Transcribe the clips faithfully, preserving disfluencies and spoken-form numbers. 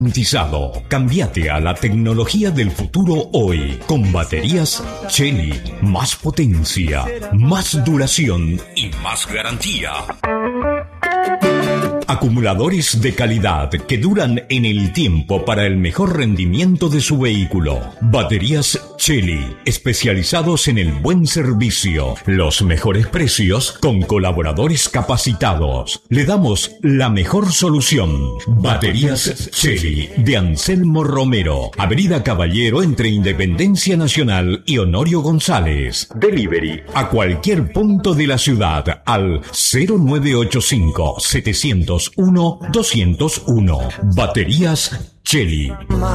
Garantizado. Cambiate a la tecnología del futuro hoy con baterías Shelly. Más potencia, más duración y más garantía. Acumuladores de calidad que duran en el tiempo para el mejor rendimiento de su vehículo. Baterías Shelly, especializados en el buen servicio, los mejores precios con colaboradores capacitados. Le damos la mejor solución. Baterías Shelly de Anselmo Romero, Avenida Caballero entre Independencia Nacional y Honorio González. Delivery a cualquier punto de la ciudad al cero nueve ocho cinco, setecientos uno, doscientos uno. Baterías Shelly.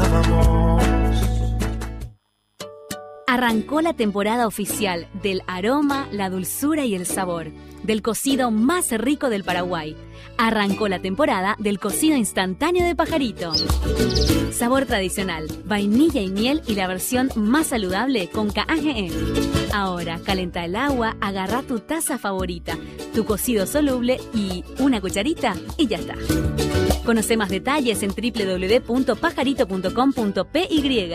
Arrancó la temporada oficial del aroma, la dulzura y el sabor del cocido más rico del Paraguay. Arrancó la temporada del cocido instantáneo de Pajarito. Sabor tradicional, vainilla y miel y la versión más saludable con K G E. Ahora, calenta el agua, agarra tu taza favorita, tu cocido soluble y una cucharita y ya está. Conoce más detalles en doble u doble u doble u punto pajarito punto com punto p y.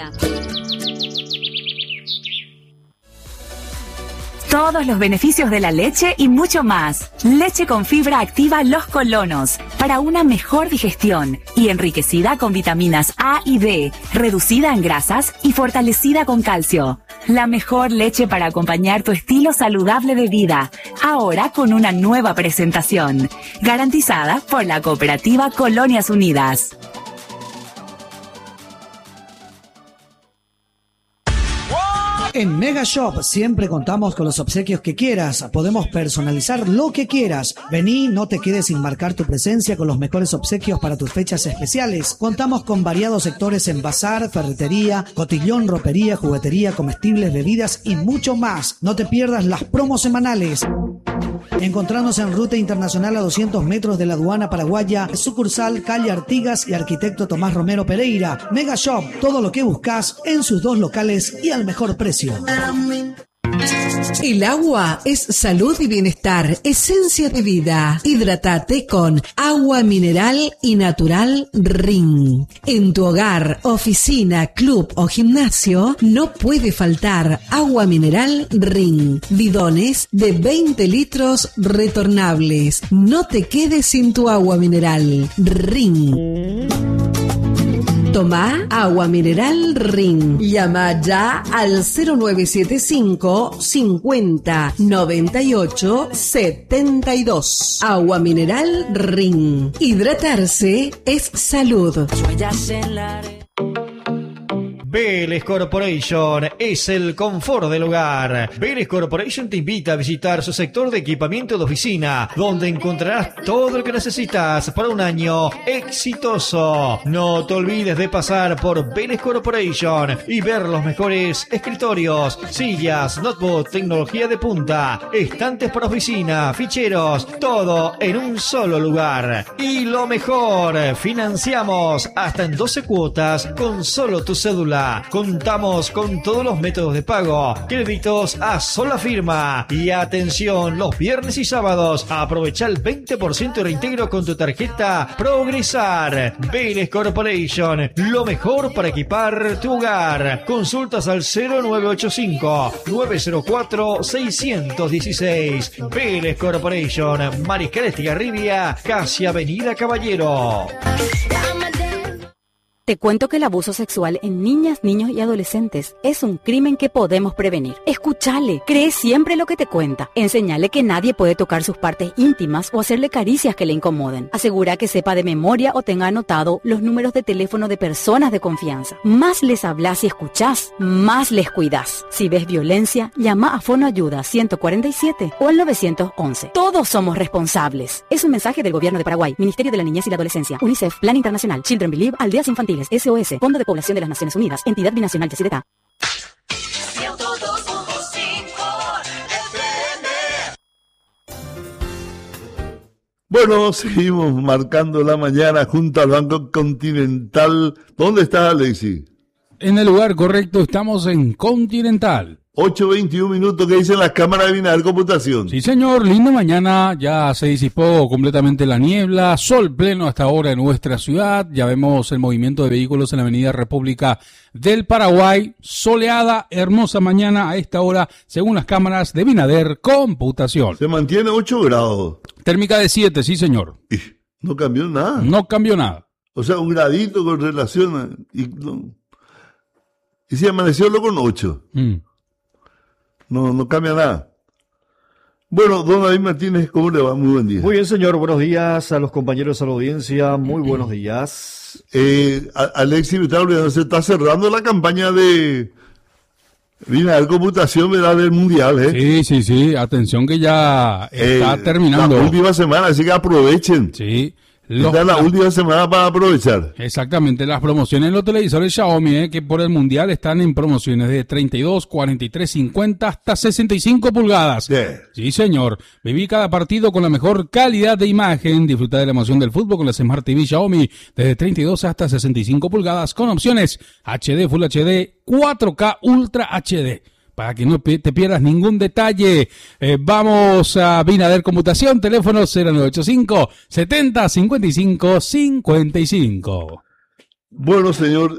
Todos los beneficios de la leche y mucho más. Leche con fibra activa Los Colonos para una mejor digestión y enriquecida con vitaminas A y D, reducida en grasas y fortalecida con calcio. La mejor leche para acompañar tu estilo saludable de vida, ahora con una nueva presentación, garantizada por la cooperativa Colonias Unidas. En Mega Shop siempre contamos con los obsequios que quieras. Podemos personalizar lo que quieras. Vení, no te quedes sin marcar tu presencia con los mejores obsequios para tus fechas especiales. Contamos con variados sectores en bazar, ferretería, cotillón, ropería, juguetería, comestibles, bebidas y mucho más. No te pierdas las promos semanales. Encontrarnos en Ruta Internacional a doscientos metros de la aduana paraguaya, sucursal Calle Artigas y Arquitecto Tomás Romero Pereira. Mega Shop, todo lo que buscas en sus dos locales y al mejor precio. El agua es salud y bienestar, esencia de vida. Hidrátate con agua mineral y natural Ring. En tu hogar, oficina, club o gimnasio no puede faltar agua mineral Ring. Bidones de veinte litros retornables. No te quedes sin tu agua mineral Ring. Toma agua mineral Ring. Llama ya al cero nueve siete cinco, cincuenta, noventa y ocho, setenta y dos. Agua mineral Ring. Hidratarse es salud. Vélez Corporation es el confort del hogar. Vélez Corporation te invita a visitar su sector de equipamiento de oficina, donde encontrarás todo lo que necesitas para un año exitoso. No te olvides de pasar por Vélez Corporation y ver los mejores escritorios, sillas, notebook, tecnología de punta, estantes para oficina, ficheros, todo en un solo lugar. Y lo mejor, financiamos hasta en doce cuotas con solo tu cédula. Contamos con todos los métodos de pago, créditos a sola firma. Y atención, los viernes y sábados aprovecha el veinte por ciento de reintegro con tu tarjeta Progresar. Vélez Corporation, lo mejor para equipar tu hogar. Consultas al cero nueve ocho cinco, nueve cero cuatro, seis uno seis. Vélez Corporation, Mariscal Estigarribia, casi Avenida Caballero. Te cuento que el abuso sexual en niñas, niños y adolescentes es un crimen que podemos prevenir. Escúchale, cree siempre lo que te cuenta. Enseñale que nadie puede tocar sus partes íntimas o hacerle caricias que le incomoden. Asegura que sepa de memoria o tenga anotado los números de teléfono de personas de confianza. Más les hablas y escuchás, más les cuidás. Si ves violencia, llama a Fono Ayuda ciento cuarenta y siete o al nueve once. Todos somos responsables. Es un mensaje del Gobierno de Paraguay, Ministerio de la Niñez y la Adolescencia, UNICEF, Plan Internacional, Children Believe, Aldeas Infantiles, S O S, Fondo de Población de las Naciones Unidas, Entidad Binacional Yacyretá. Bueno, seguimos marcando la mañana junto al Banco Continental. ¿Dónde está Alexis? En el lugar correcto, estamos en Continental. ocho veintiún minutos, que dicen las cámaras de Binader Computación. Sí, señor, linda mañana, ya se disipó completamente la niebla, sol pleno hasta ahora en nuestra ciudad, ya vemos el movimiento de vehículos en la avenida República del Paraguay, soleada, hermosa mañana a esta hora, según las cámaras de Binader Computación. Se mantiene ocho grados. Térmica de siete, sí, señor. Y no cambió nada. No cambió nada. O sea, un gradito con relación a... Y, no, y si amaneció luego con ocho. Mm. No, no cambia nada. Bueno, don David Martínez, ¿cómo le va? Muy buen día. Muy bien, señor. Buenos días a los compañeros, a la audiencia. Muy buenos días. Eh, Alexis, me está olvidando, se está cerrando la campaña de Binader Computación, ¿verdad? Del Mundial, ¿eh? Sí, sí, sí. Atención que ya está eh, terminando. La última semana, así que aprovechen. Sí. Los, Esta es la última semana para aprovechar. Exactamente, las promociones en los televisores Xiaomi, eh, que por el Mundial están en promociones de treinta y dos, cuarenta y tres, cincuenta hasta sesenta y cinco pulgadas. Yeah. Sí, señor. Viví cada partido con la mejor calidad de imagen. Disfruta de la emoción del fútbol con las Smart T V Xiaomi desde treinta y dos hasta sesenta y cinco pulgadas con opciones H D, Full H D, cuatro K, Ultra H D. Para que no te pierdas ningún detalle, eh, vamos a Binader Computación, teléfono cero nueve ocho cinco, setenta, cincuenta y cinco, cincuenta y cinco. Bueno, señor.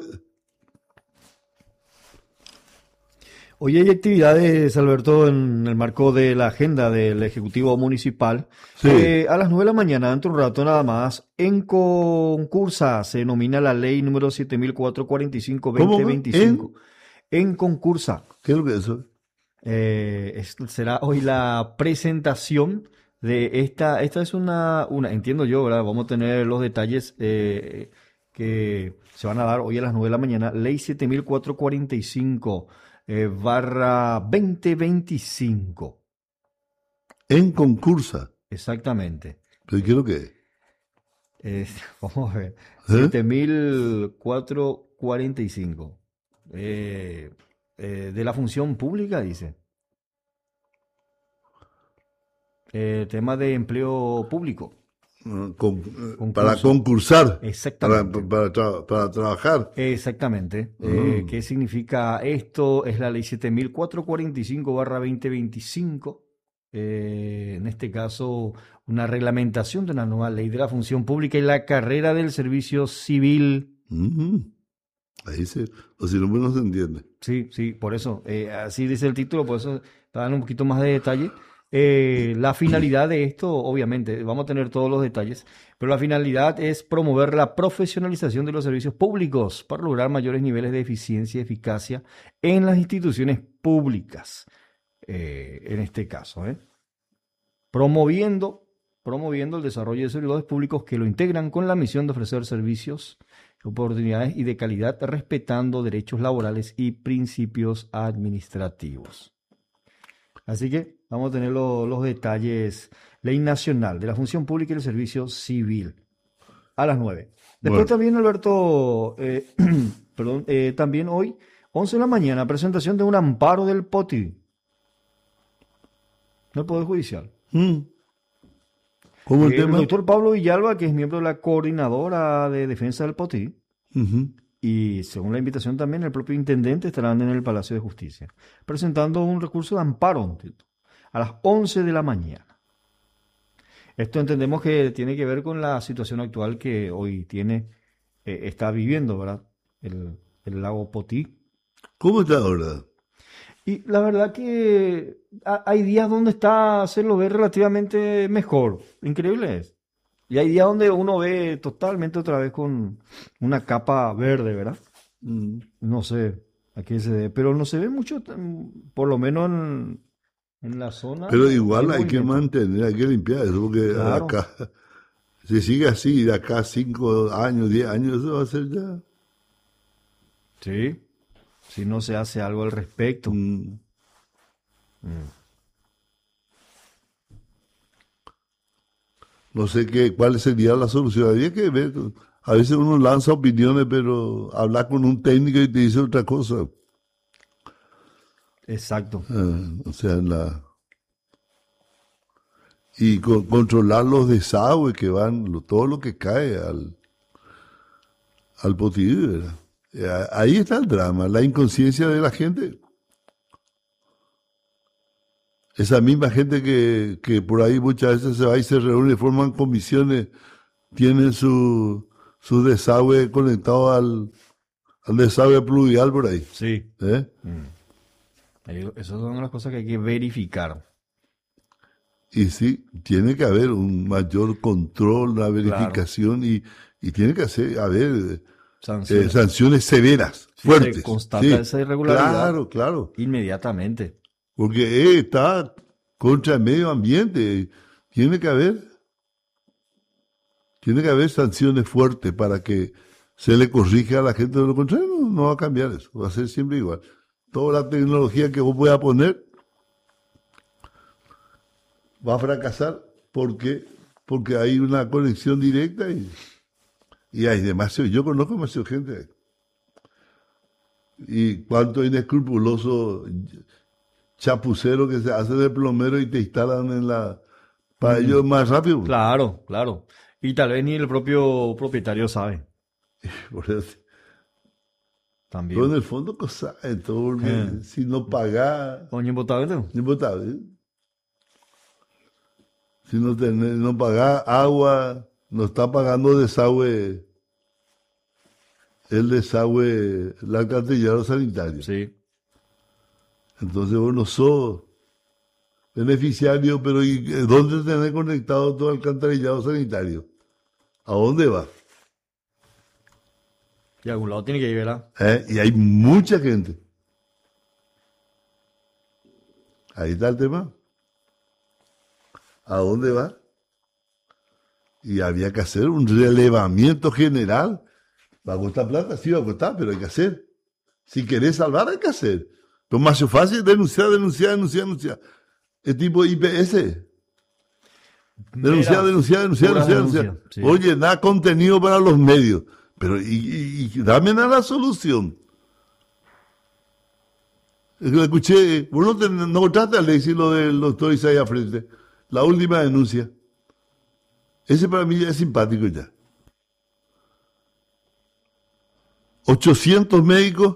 Hoy hay actividades, Alberto, en el marco de la agenda del Ejecutivo Municipal. Sí. Eh, a las nueve de la mañana, dentro de un rato nada más, en concursa se denomina la ley número siete mil cuatrocientos cuarenta y cinco guion veinte veinticinco. ¿En? en concursa. ¿Qué es lo que es eso? Eh, es, será hoy la presentación de esta, esta es una, una, entiendo yo, ¿verdad? Vamos a tener los detalles eh, que se van a dar hoy a las nueve de la mañana, ley siete mil cuatrocientos cuarenta y cinco eh, barra veinte veinticinco. En concursa. Exactamente. ¿Pero qué es lo que es? Eh, vamos a ver, ¿Eh? siete mil cuatrocientos cuarenta y cinco. Eh, eh, de la función pública, dice. Eh, tema de empleo público. Con, para concursar. Exactamente. Para, para, tra, para trabajar. Exactamente. Uh-huh. Eh, ¿Qué significa esto? Es la ley siete mil cuatrocientos cuarenta y cinco barra veinte veinticinco. Eh, en este caso, una reglamentación de una nueva ley de la función pública y la carrera del servicio civil. Uh-huh. Ahí se, o si no, pues no se entiende. Sí, sí, por eso, eh, así dice el título, por eso está dando un poquito más de detalle. Eh, la finalidad de esto, obviamente, vamos a tener todos los detalles, pero la finalidad es promover la profesionalización de los servicios públicos para lograr mayores niveles de eficiencia y eficacia en las instituciones públicas, eh, en este caso, ¿eh? promoviendo, promoviendo el desarrollo de servidores públicos que lo integran con la misión de ofrecer servicios, oportunidades y de calidad, respetando derechos laborales y principios administrativos. Así que vamos a tener lo, los detalles. Ley Nacional de la Función Pública y el Servicio Civil a las nueve. Después bueno. también, Alberto, eh, perdón, eh, también hoy, once de la mañana, presentación de un amparo del P O T I, del Poder Judicial. Mm. ¿Cómo el, el tema? doctor Pablo Villalba, que es miembro de la coordinadora de defensa del P O T I, uh-huh. y según la invitación también, el propio intendente estarán en el Palacio de Justicia, presentando un recurso de amparo a las once de la mañana. Esto entendemos que tiene que ver con la situación actual que hoy tiene, eh, está viviendo, ¿verdad? El, el lago Potí. ¿Cómo está ahora? Y la verdad que hay días donde está, se lo ve relativamente mejor. Increíble es. Y hay días donde uno ve totalmente otra vez con una capa verde, ¿verdad? Mm. No sé a qué se debe, pero no se ve mucho, por lo menos en, en la zona. Pero igual hay que mantener, hay que limpiar eso, porque claro. acá, si sigue así, de acá cinco años, diez años, eso va a ser ya. Sí. Si no se hace algo al respecto. Mm. Mm. No sé qué, cuál sería la solución. Había que ver. A veces uno lanza opiniones, pero habla con un técnico y te dice otra cosa. Exacto. Ah, o sea, la... Y con, controlar los desagües que van, lo, todo lo que cae al, al Potí, ¿verdad? Ahí está el drama, la inconsciencia de la gente. esa misma gente que, que por ahí muchas veces se va y se reúne, forman comisiones, tienen su, su desagüe conectado al, al desagüe pluvial por ahí. Sí. ¿Eh? Mm. Esas son las cosas que hay que verificar. Y sí, tiene que haber un mayor control, una verificación, claro. y, y tiene que hacer, haber sanciones, eh, sanciones severas, si fuertes. Se constata sí. esa irregularidad. Claro, claro. Inmediatamente. Porque eh, está contra el medio ambiente. Tiene que haber, tiene que haber sanciones fuertes para que se le corrija a la gente. De lo contrario, no, no va a cambiar eso. Va a ser siempre igual. Toda la tecnología que vos puedas poner va a fracasar porque, porque hay una conexión directa y, y hay demasiado. Yo conozco demasiada gente. Y cuánto inescrupuloso chapucero que se hace de plomero y te instalan en la... Para mm. ellos más rápido. Claro, claro. Y tal vez ni el propio propietario sabe. Por eso. También. Pero en el fondo, cosa, entonces, eh. si no paga... Oye, impotable. Impotable. Si no, tenés, no pagás agua, no está pagando desagüe, el desagüe, el alcantarillado sanitario. Sí. Entonces vos no sos beneficiario, pero ¿y dónde tenés conectado todo el alcantarillado sanitario? ¿A dónde va? Y a algún lado tiene que ir, ¿verdad? ¿Eh? Y hay mucha gente. Ahí está el tema. ¿A dónde va? Y había que hacer un relevamiento general. ¿Va a costar plata? Sí, va a costar, pero hay que hacer. Si querés salvar, hay que hacer. Lo más fácil es denunciar, denunciar, denunciar, denunciar. Es tipo I P S. Denunciar, denunciar, denunciar, denunciar. denunciar. Sí. Oye, da contenido para los medios. Pero, y, y, y dame la solución. Le escuché, vos no, te, no trataste de decir lo del doctor Isaías Frente. La última denuncia. Ese para mí ya es simpático ya. ochocientos médicos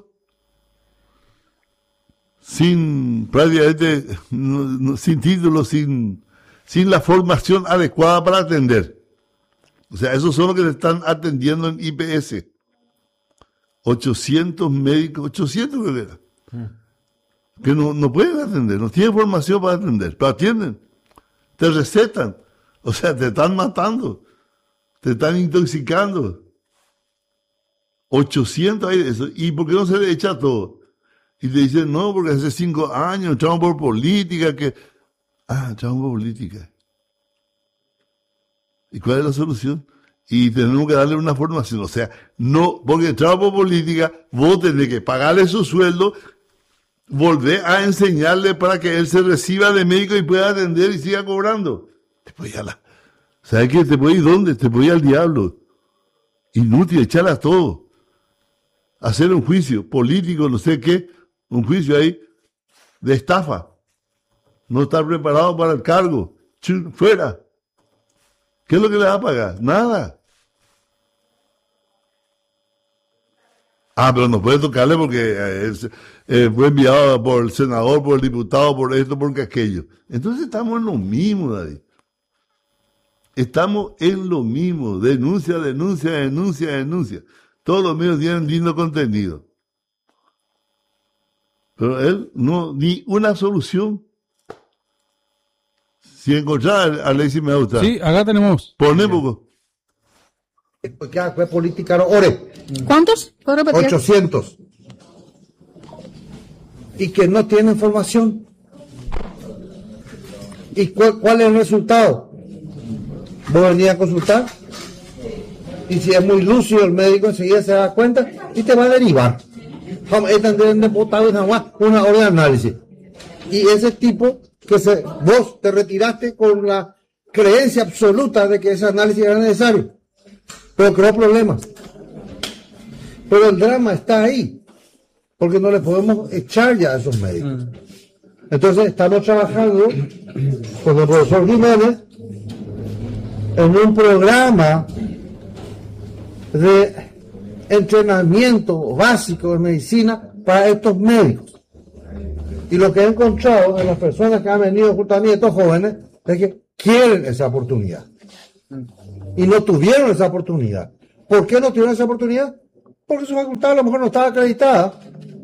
sin prácticamente no, no, sin título, sin, sin la formación adecuada para atender. O sea, esos son los que se están atendiendo en I P S. ochocientos médicos, ochocientos creo que era. Hmm. Que no, no pueden atender, no tienen formación para atender, pero atienden. Te recetan, o sea, te están matando, te están intoxicando. ochocientos hay de eso. ¿Y por qué no se le echa todo? Y te dicen, no, porque hace cinco años entramos por política, que... Ah, entramos por política. ¿Y cuál es la solución? Y tenemos que darle una formación, o sea, no, porque entramos por política, vos tenés que pagarle su sueldo, volver a enseñarle para que él se reciba de médico y pueda atender y siga cobrando. Te puede ir a la... ¿Sabes qué? Te puede ir dónde? Te puede ir al diablo. Inútil, echarlas todo. Hacer un juicio político, no sé qué, un juicio ahí de estafa. No estar preparado para el cargo. Chum, fuera. ¿Qué es lo que le va a pagar? Nada. Ah, pero no puede tocarle porque eh, eh, fue enviado por el senador, por el diputado, por esto, por aquello. Entonces estamos en lo mismo, David. Estamos en lo mismo. Denuncia, denuncia, denuncia, denuncia. Todos los medios tienen lindo contenido. Pero él no, ni una solución. Si encontrar a Alexis me gusta. Sí, acá tenemos. Pone poco. Porque fue política ore. ¿Cuántos? ochocientos. Y que no tienen formación. ¿Y cuál, cuál es el resultado? Vos venís a consultar y si es muy lúcido el médico enseguida se da cuenta y te va a derivar. Una hora de análisis. Y ese tipo que se, vos te retiraste con la creencia absoluta de que ese análisis era necesario, pero creó problemas. Pero el drama está ahí, porque no le podemos echar ya a esos médicos. Entonces estamos trabajando con el profesor Jiménez en un programa de entrenamiento básico de medicina para estos médicos. Y lo que he encontrado en las personas que han venido junto a mí, estos jóvenes, es que quieren esa oportunidad. Y no tuvieron esa oportunidad. ¿Por qué no tuvieron esa oportunidad? Porque su facultad a lo mejor no estaba acreditada.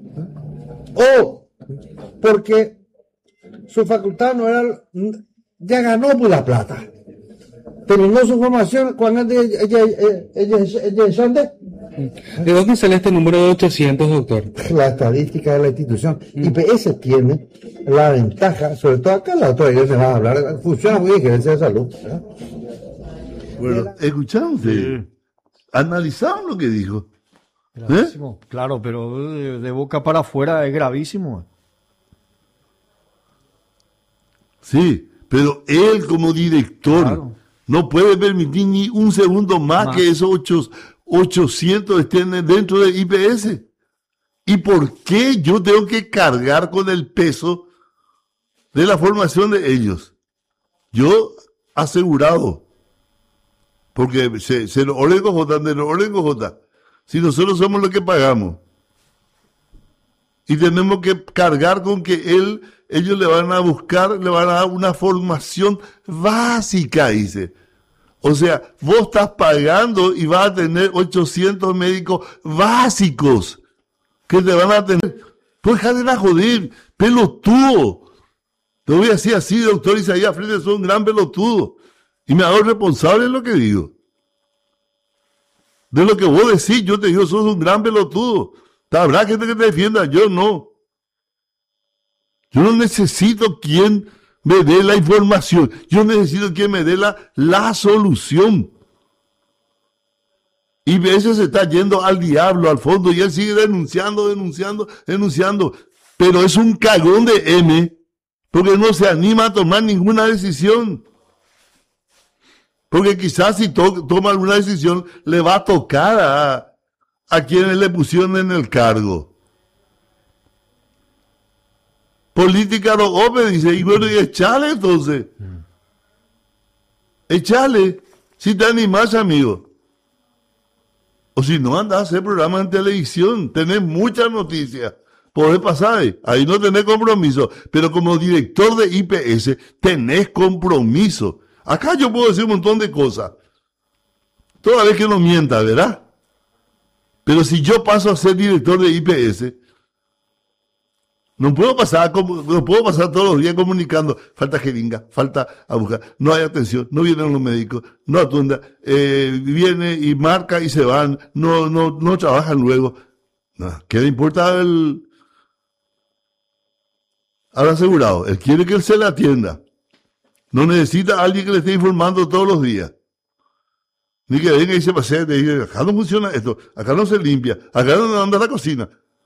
O porque su facultad no era, ya ganó por la plata. Terminó su formación cuando ella, ella, ella, ella, ella, ¿de dónde sale este número de ochocientos, doctor? La estadística de la institución. I P S tiene la ventaja, sobre todo acá la autoridad se va a hablar, funciona muy bien, gerencia de salud. ¿eh? Bueno, escucharon, sí. Analizaron lo que dijo. Gravísimo, ¿eh? Claro, pero de, de boca para afuera es gravísimo. Sí, pero él como director claro. no puede permitir ni un segundo más, más. que esos ocho, ochocientos estén dentro de I P S. ¿Y por qué yo tengo que cargar con el peso de la formación de ellos? Yo asegurado, porque se, se lo orengo J, de lo orengo J. Si nosotros somos los que pagamos y tenemos que cargar con que él, ellos le van a buscar, le van a dar una formación básica, dice. O sea, vos estás pagando y vas a tener ochocientos médicos básicos que te van a tener. Pues dejar de joder, pelotudo. Te voy a decir así, doctor Isaías Freites, soy un gran pelotudo. Y me hago responsable de lo que digo. De lo que vos decís, yo te digo, sos un gran pelotudo. Habrá gente que te defienda, yo no. Yo no necesito quien me dé la información. Yo necesito quien me dé la, la solución. Y a veces se está yendo al diablo, al fondo, y él sigue denunciando, denunciando, denunciando. Pero es un cagón de M, porque no se anima a tomar ninguna decisión. Porque quizás si to- toma alguna decisión, le va a tocar a, a quienes le pusieron en el cargo. Política no ope, dice, y bueno, y echale entonces. Mm. Echale, si te animas, amigo. O si no, anda a hacer programas en televisión, tenés muchas noticias. Podés pasar, ahí no tenés compromiso. Pero como director de I P S, tenés compromiso. Acá yo puedo decir un montón de cosas. Toda vez que no mienta, ¿verdad? Pero si yo paso a ser director de I P S, no puedo pasar, no puedo pasar todos los días comunicando. Falta jeringa, falta aguja, no hay atención, no vienen los médicos, no atienda, eh, viene y marca y se van, no, no, no trabajan luego. No, ¿qué le importa al, al asegurado? Él quiere que él se le atienda. No necesita a alguien que le esté informando todos los días. Ni que venga y se pase, te diga, acá no funciona esto, acá no se limpia, acá no anda la cocina.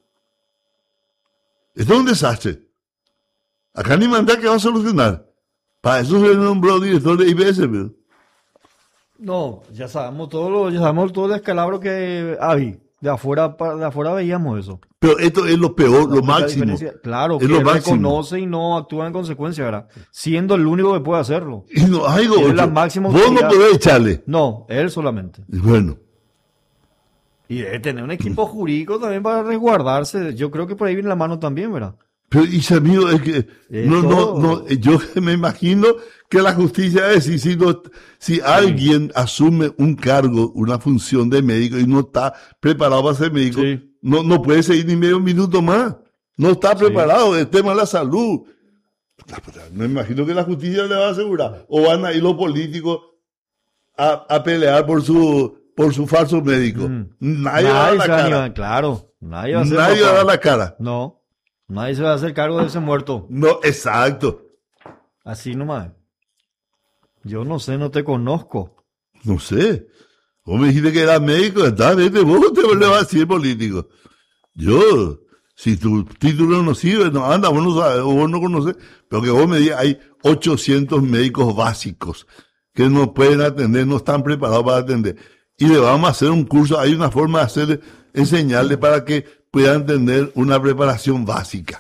Esto es un desastre. Acá ni manda que va a solucionar. Para eso se le nombró director de I P S, pero. No, ya sabemos todo lo, ya sabemos todo el descalabro que hay. De afuera, de afuera veíamos eso. Pero esto es lo peor, lo máximo. Claro, es que lo él máximo. reconoce y no actúa en consecuencia, ¿verdad? Siendo el único que puede hacerlo. Y no, hay es la máxima Vos no podés echarle. No, él solamente. Bueno. Y debe tener un equipo jurídico también para resguardarse. Yo creo que por ahí viene la mano también, ¿verdad? Pero, y amigo, es que es no, todo... no, no, yo me imagino que la justicia es, si, si, no, si sí. alguien asume un cargo, una función de médico y no está preparado para ser médico, sí. no, no puede seguir ni medio minuto más. No está preparado, sí. El tema de la salud. Me imagino que la justicia le va a asegurar. O van a ir los políticos a, a pelear por su, por su falso médico. Mm. Nadie, nadie va a dar la cara. A, claro, nadie va a, nadie va a dar la cara. No. Nadie se va a hacer cargo de ese muerto. No, exacto. Así nomás. Yo no sé, no te conozco. No sé. Vos me dijiste que eras médico, está, vete, vos te le vas a decir político. Yo, si tu título no sirve, no anda, vos no sabes, vos no conoces, pero que vos me digas, hay ochocientos médicos básicos que no pueden atender, no están preparados para atender. Y le vamos a hacer un curso, hay una forma de hacer, enseñarle para que puedan tener una preparación básica.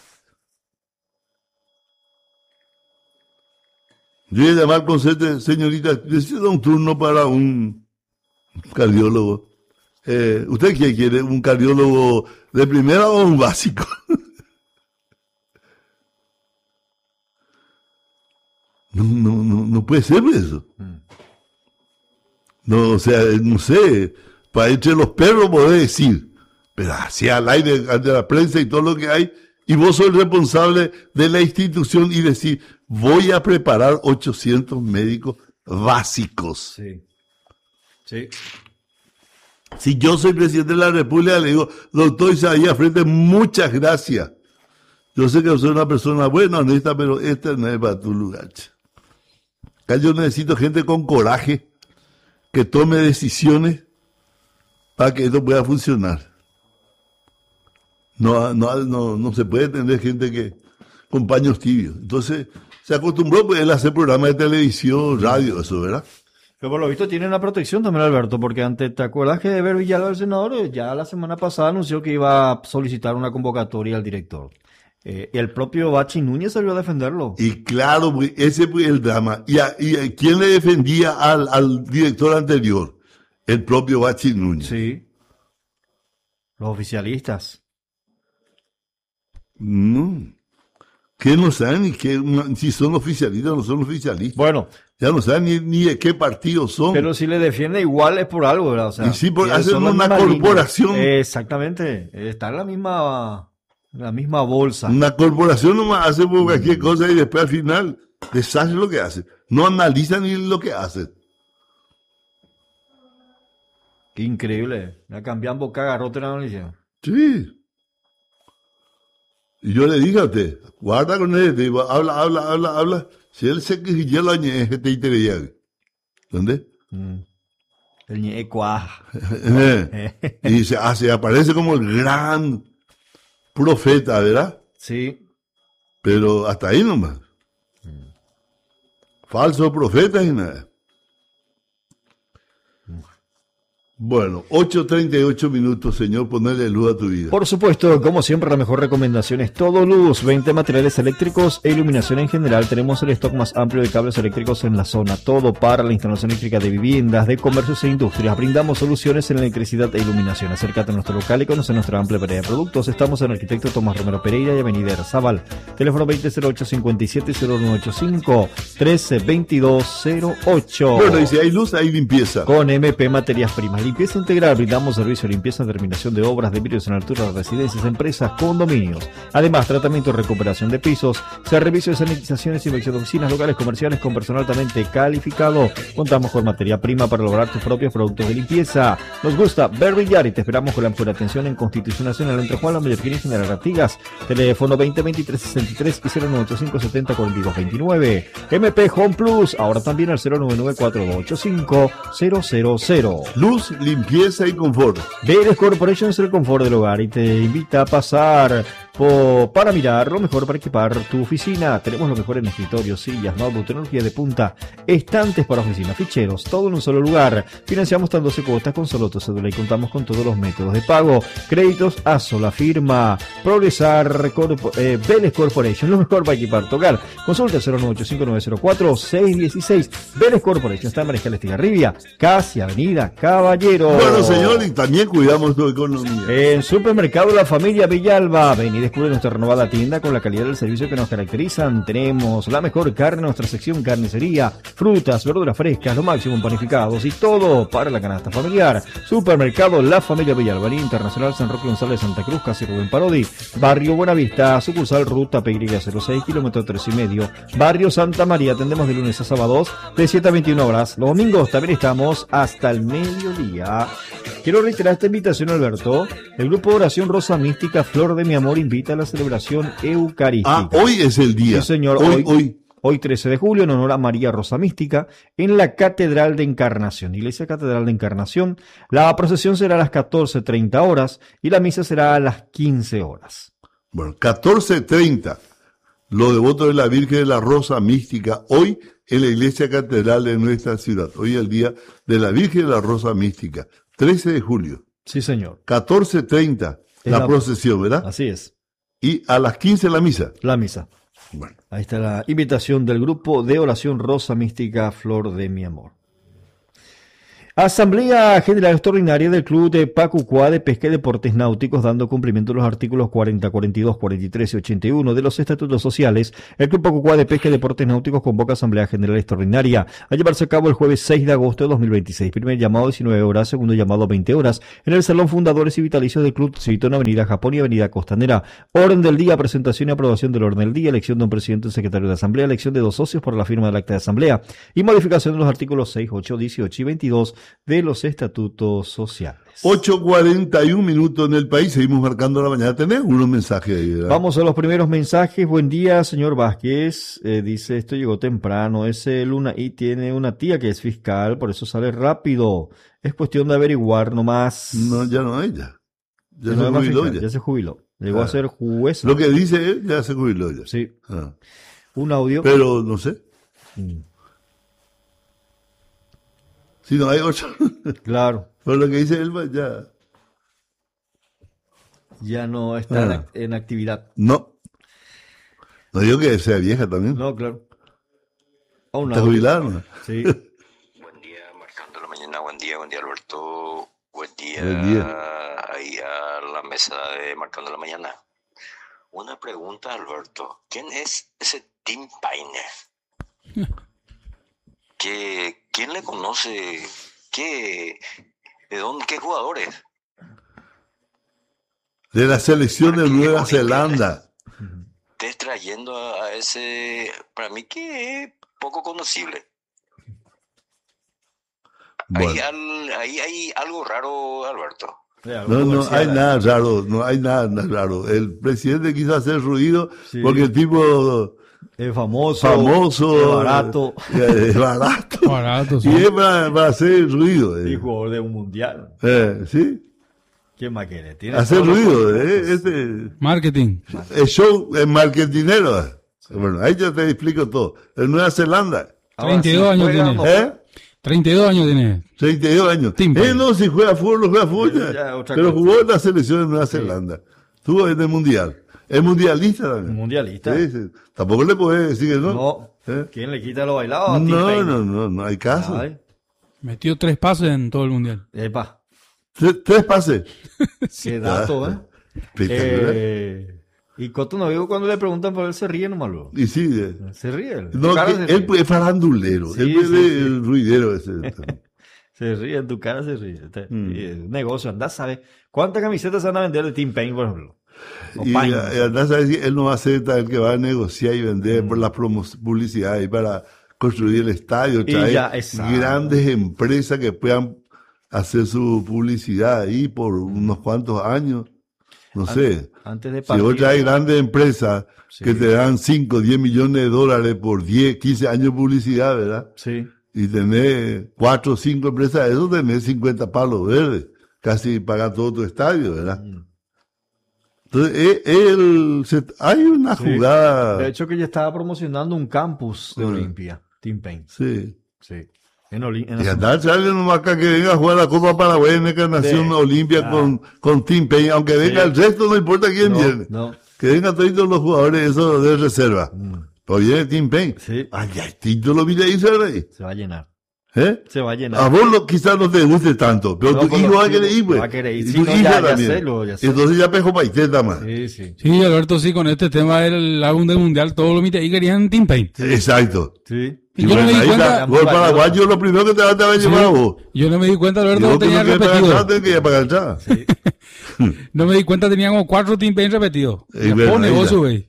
Yo voy a llamar al consejo, señorita, necesito un turno para un cardiólogo. Eh, ¿Usted qué quiere? ¿Un cardiólogo de primera o un básico? No, no, no, no puede ser eso. No, o sea, no sé, para entre los perros podés decir, pero hacia al aire, ante la prensa y todo lo que hay, y vos sos el responsable de la institución y decir, voy a preparar ochocientos médicos básicos. Sí. Sí. Si yo soy presidente de la República, le digo, doctor Isaías Frente, muchas gracias. Yo sé que soy una persona buena, honesta, pero este no es para tu lugar. Acá yo necesito gente con coraje, que tome decisiones para que esto pueda funcionar. No, no, no, no se puede tener gente que, con paños tibios. Entonces, se acostumbró pues, él a hacer programas de televisión, radio, eso, ¿verdad? Pero por lo visto tiene una protección también, Alberto, porque antes, ¿te acuerdas que Eber Villalba, el senador, ya la semana pasada anunció que iba a solicitar una convocatoria al director? Eh, y el propio Bachi Núñez salió a defenderlo. Y claro, pues, ese fue el drama. ¿Y, a, y a, quién le defendía al, al director anterior? El propio Bachi Núñez. Sí. Los oficialistas. No. Que no saben ni qué, si son oficialistas o no son oficialistas. Bueno. Ya no saben ni, ni de qué partido son. Pero si le defiende igual es por algo, ¿verdad? O sea, y sí, por, hacen una corporación. Línea. Exactamente. Está en la misma, la misma bolsa. Una corporación nomás hace cualquier cosa y después al final deshace lo que hace. No analiza ni lo que hace. Qué increíble. La cambian boca garrote la analización. Sí. Y yo le dije a usted, guarda con él, digo, habla, habla, habla, habla. Si él se quisiera la ñe, te interesa. ¿Dónde? Mm. El ñe cuaja. Y se, ah, se aparece como el gran profeta, ¿verdad? Sí. Pero hasta ahí nomás. Mm. Falso profeta y nada. Bueno, ocho treinta y ocho minutos, señor, ponerle luz a tu vida. Por supuesto, como siempre, la mejor recomendación es Todo Luz, veinte materiales eléctricos e iluminación en general. Tenemos el stock más amplio de cables eléctricos en la zona, todo para la instalación eléctrica de viviendas, de comercios e industrias. Brindamos soluciones en electricidad e iluminación. Acércate a nuestro local y conoce nuestra amplia variedad de productos. Estamos en Arquitecto Tomás Romero Pereira y Avenida Erzabal. Teléfono veinte cero ocho cincuenta y siete cero nueve ochenta y cinco, trece veintidós cero ocho. Bueno, y si hay luz, hay limpieza. Con M P Materias Primas. Limpieza integral, brindamos servicio de limpieza, terminación de obras de vidrios en altura de residencias, empresas, condominios. Además, tratamiento y recuperación de pisos, servicio de sanitizaciones y inspección de oficinas, locales comerciales con personal altamente calificado. Contamos con materia prima para lograr tus propios productos de limpieza. Nos gusta ver brillar y te esperamos con la mejor atención en Constitución Nacional entre Juan La Mallorquín y General Artigas. Teléfono veinte veintitrés sesenta y tres y cero nueve ocho cinco setenta cuarenta y dos veintinueve. M P Home Plus, ahora también al cero nueve nueve cuatro dos ocho cinco cero cero cero. Luz, limpieza y confort. Veres Corporation es el confort del hogar y te invita a pasar por, para mirar lo mejor para equipar tu oficina. Tenemos lo mejor en escritorios, sillas, notebook, tecnología de punta, estantes para oficina, ficheros, todo en un solo lugar. Financiamos tan doce cuotas con solo tu cédula y contamos con todos los métodos de pago. Créditos a sola firma. Progresar Corpo, eh, Veles Corporation, lo mejor para equipar tu hogar. Consulta cero nueve ocho cinco nueve cero cuatro seis uno seis. Veles Corporation está en Marejal Estigarribia, casi Avenida Caballero. Bueno, señor, y también cuidamos tu economía. En Supermercado La Familia Villalba, ven y descubre nuestra renovada tienda con la calidad del servicio que nos caracterizan. Tenemos la mejor carne en nuestra sección carnicería, frutas, verduras frescas, lo máximo en panificados y todo para la canasta familiar. Supermercado La Familia Villalba, línea internacional San Roque González Santa Cruz, casi Rubén Parodi, Barrio Buenavista, sucursal Ruta Pegrilla cero seis, kilómetro tres y medio, Barrio Santa María. Atendemos de lunes a sábados de siete a veintiuna horas. Los domingos también estamos hasta el mediodía. Quiero reiterar esta invitación, Alberto. El grupo de oración Rosa Mística Flor de Mi Amor invita a la celebración eucarística. Ah, hoy es el día. Sí, señor. Hoy, Hoy, hoy. hoy trece de julio, en honor a María Rosa Mística, en la Catedral de Encarnación, Iglesia Catedral de Encarnación. La procesión será a las catorce treinta horas y la misa será a las quince horas. Bueno, catorce treinta. Los devotos de la Virgen de la Rosa Mística, hoy en la Iglesia Catedral de nuestra ciudad. Hoy es el día de la Virgen de la Rosa Mística, trece de julio. Sí, señor. catorce treinta, la, la procesión, ¿verdad? Así es. Y a las quince la misa. La misa. Bueno. Ahí está la invitación del grupo de oración Rosa Mística Flor de Mi Amor. Asamblea General Extraordinaria del Club de Pacucua de Pesca y Deportes Náuticos, dando cumplimiento a los artículos cuarenta, cuarenta y dos, cuarenta y tres y ochenta y uno de los estatutos sociales. El Club Pacucua de Pesca y Deportes Náuticos convoca Asamblea General Extraordinaria a llevarse a cabo el jueves seis de agosto de dos mil veintiséis. Primer llamado diecinueve horas, segundo llamado veinte horas, en el Salón Fundadores y Vitalicios del Club, situado en Avenida Japón y Avenida Costanera. Orden del día, presentación y aprobación del orden del día, elección de un presidente y un secretario de Asamblea, elección de dos socios para la firma del acta de Asamblea y modificación de los artículos seis, ocho, dieciocho y veintidós de los estatutos sociales. ocho cuarenta y un minutos en el país, seguimos marcando la mañana. ¿Tenés unos mensajes ahí, verdad? Vamos a los primeros mensajes. Buen día, señor Vázquez. Eh, dice, esto llegó temprano. Ese Luna y tiene una tía que es fiscal, por eso sale rápido. Es cuestión de averiguar nomás. No, ya no hay ya. Ya, Ya se no es más jubiló fiscal, ya. ya se jubiló. Llegó Ah. a ser juez. Lo que dice él, ya se jubiló ya. Sí. Ah. Un audio. Pero no sé. Mm. Si no hay ocho. Claro. Por lo que dice él, pues, ya. Ya no está en, Ah. act- en actividad. No. No digo que sea vieja también. No, claro. A un Está audio. jubilada, ¿no? Sí. Buen día, marcando la mañana. Buen día, buen día, Alberto. Buen día, Buen día. ahí a la mesa de Marcando la Mañana. Una pregunta, Alberto. ¿Quién es ese Tim Paine? ¿Qué, ¿Quién le conoce? ¿Qué, ¿De dónde? ¿Qué jugadores? De la selección de Nueva Zelanda. Estés trayendo a, a ese, para mí que es poco conocible. Ahí, Bueno. al- ahí hay algo raro, Alberto. No, no hay nada raro, no hay nada, nada raro. El presidente quiso hacer ruido Sí. porque el tipo Es famoso. famoso, Es barato. eh, es barato, Barato, sí. y es para, para hacer ruido. eh. Y jugador de un mundial. Eh, ¿sí? ¿Quién más quiere? Tiene Hacer todos los ruido, contactos. eh, este, Marketing. el show es marketinero. Bueno, ahí ya te explico todo. En Nueva Zelanda, Ahora, treinta y dos si años juega, tiene. no- ¿eh? treinta y dos años tiene. treinta y dos años. Tim Payne. Eh, no, si juega fútbol, no juega fútbol. Ya, ya. ya, otra Pero cosa. jugó en la selección de Nueva Zelanda. Estuvo en el mundial. Es mundialista también. Mundialista. Sí, sí. Tampoco le podés decir que no. No. ¿Eh? ¿Quién le quita lo bailado? a Tim No, Payne? no, no, no hay caso. Ay, Metió tres pases en todo el mundial. epa, Tres, tres pases. qué dato, ¿eh? Espectacular. eh y Coto no digo cuando le preguntan por él, se ríe nomás luego. Y sí, eh, Se ríe. él. no, Tu cara que se él ríe. es farandulero. Sí, él es sí, sí. el ruidero ese. Se ríe, en tu cara se ríe. Este, Mm. y es un negocio, andás, ¿sabes? ¿Cuántas camisetas se van a vender de Tim Payne, por ejemplo? O Y Payne. eh, andás a decir, él no va a ser el que va a negociar y vender Mm. por la promo- publicidad y para construir el estadio, Y traer ya, exacto. grandes empresas que puedan hacer su publicidad ahí por unos cuantos años. No sé. Antes de Si vos partir. traes grandes empresas Sí. que te dan cinco, diez millones de dólares por diez, quince años de publicidad, ¿verdad? Sí. Y tenés cuatro o cinco empresas, eso tenés cincuenta palos verdes, casi pagar todo tu estadio, ¿verdad? Mm. Entonces, eh, él, se- hay una Sí. jugada, De hecho, que ya estaba promocionando un campus de Mm. Olimpia, Tim Payne. sí. Sí. En Oli- en Y la- andar sale nomás acá que venga a jugar la Copa Paraguay en Encarnación Sí. Olimpia Ah. con, con Tim Payne, aunque venga Sí. el resto, no importa quién No, viene. no. Que vengan todos los jugadores esos de reserva. Mm. Pues viene Tim Payne. Sí. Ay, ay, título, mira ahí, ¿sabes? ahí. Se va a llenar. ¿Eh? Se va a llenar. A vos no, quizás no te guste tanto, pero No, tu pero hijo va a sí, querer ir, pues. va a querer ir. Y Sí, tu no, hija ya- ya también. sé, lo- ya sé. Entonces ya pejo paiteta más. Sí, sí. Sí, Alberto, sí, con este tema del álbum del mundial, todos los mitad ahí querían Tim Payne. Exacto. Sí. Y yo no me di ahí cuenta. está. Gol paraguayo, lo primero que te va, te va a llevar a vos. Yo no me di cuenta, Y Alberto, vos no que tenía no querés pagar repetido. entrada, tenés que ir a pagar entrada. No me di cuenta, tenía como cuatro Tim Payne repetidos. Y Ya bueno, fue un ahí negocio, ya. güey.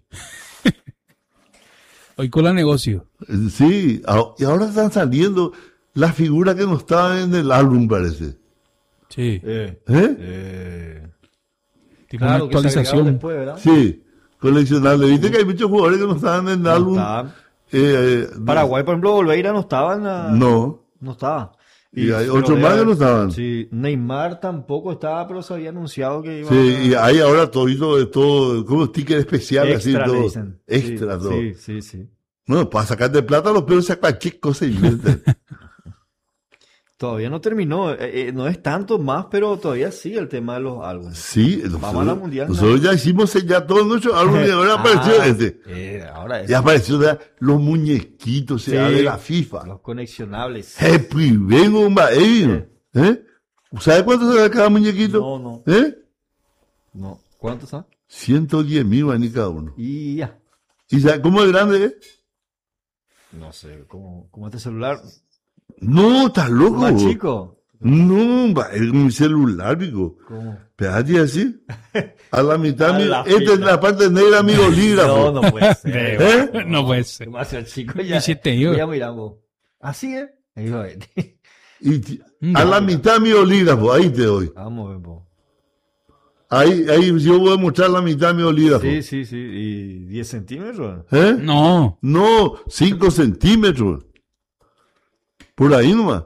Hoy con la negocio. Sí, a- y ahora están saliendo las figuras que no estaban en el álbum, parece. Sí. Eh, ¿Eh? eh, Tipo claro, una que se agregaron actualización. después, ¿verdad? Sí, coleccionable. Viste que hay muchos jugadores que no estaban en el No álbum. estaban. Eh, eh, Paraguay, por ejemplo, Olveira no estaba en la... No. No estaba. Y hay pero otros de- más que no estaban. Sí, Neymar tampoco estaba, pero se había anunciado que iba Sí, a... y hay ahora todo, todo como sticker especial, así, Extra, le todo. dicen. Extra, Sí, todo. Sí, sí, sí. No, para sacarte plata los pelos saca cualquier cosa inventan. Todavía no terminó, eh, eh, no es tanto más, pero todavía sigue el tema de los álbumes. Sí, Vamos nosotros, a la mundial, nosotros ya hicimos ya todos nuestros álbumes y ahora apareció Ah, este. eh, ahora es. Ya apareció ya los muñequitos Sí, ya de la FIFA. Los conexionables. Happy, vengo, hombre, eh. ¿Eh? ¿Sabe cuánto se da cada muñequito? No, no. ¿Eh? No. ¿Cuántos son? ciento diez mil guaraní cada uno. Y ya. ¿Y sabe cómo es grande? Eh? No sé, ¿cómo, cómo este celular? No, estás loco. ¿Más chico? No, va, es mi celular, pico. ¿Cómo? Espérate así. A la mitad, A mi, la esta es la parte negra, mi bolígrafo. No, no puede ser. ¿Eh? No puede ser. Demasiado chico ya. Siete, yo. Ya miramos. Así es. Ahí va. Y t- a la mitad mi bolígrafo, ahí te doy. Vamos, ven, po. Ahí, ahí yo voy a mostrar la mitad de mi bolígrafo. Sí, sí, sí. ¿Y diez centímetros? ¿Eh? No. No, cinco centímetros. Por ahí nomás.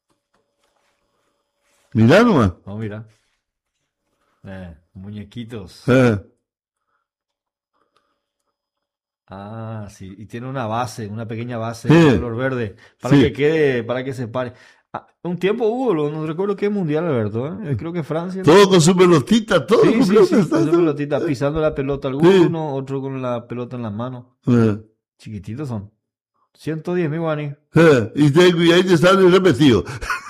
Mirá nomás. No, mira. Eh, muñequitos. Eh. Ah, sí. Y tiene una base, una pequeña base Sí. de color verde. Para Sí. que quede, para que se pare. Ah, un tiempo hubo, lo- no recuerdo qué mundial, Alberto. ¿eh? Creo que Francia. ¿no? Todo con su pelotita, todo Sí, con sí, pelota, sí, con su todo. pelotita, pisando la pelota alguno, otro con la pelota en la mano. Eh. Chiquititos son. ciento diez mil guaní. Eh. Y, te, y ahí te sale repetido.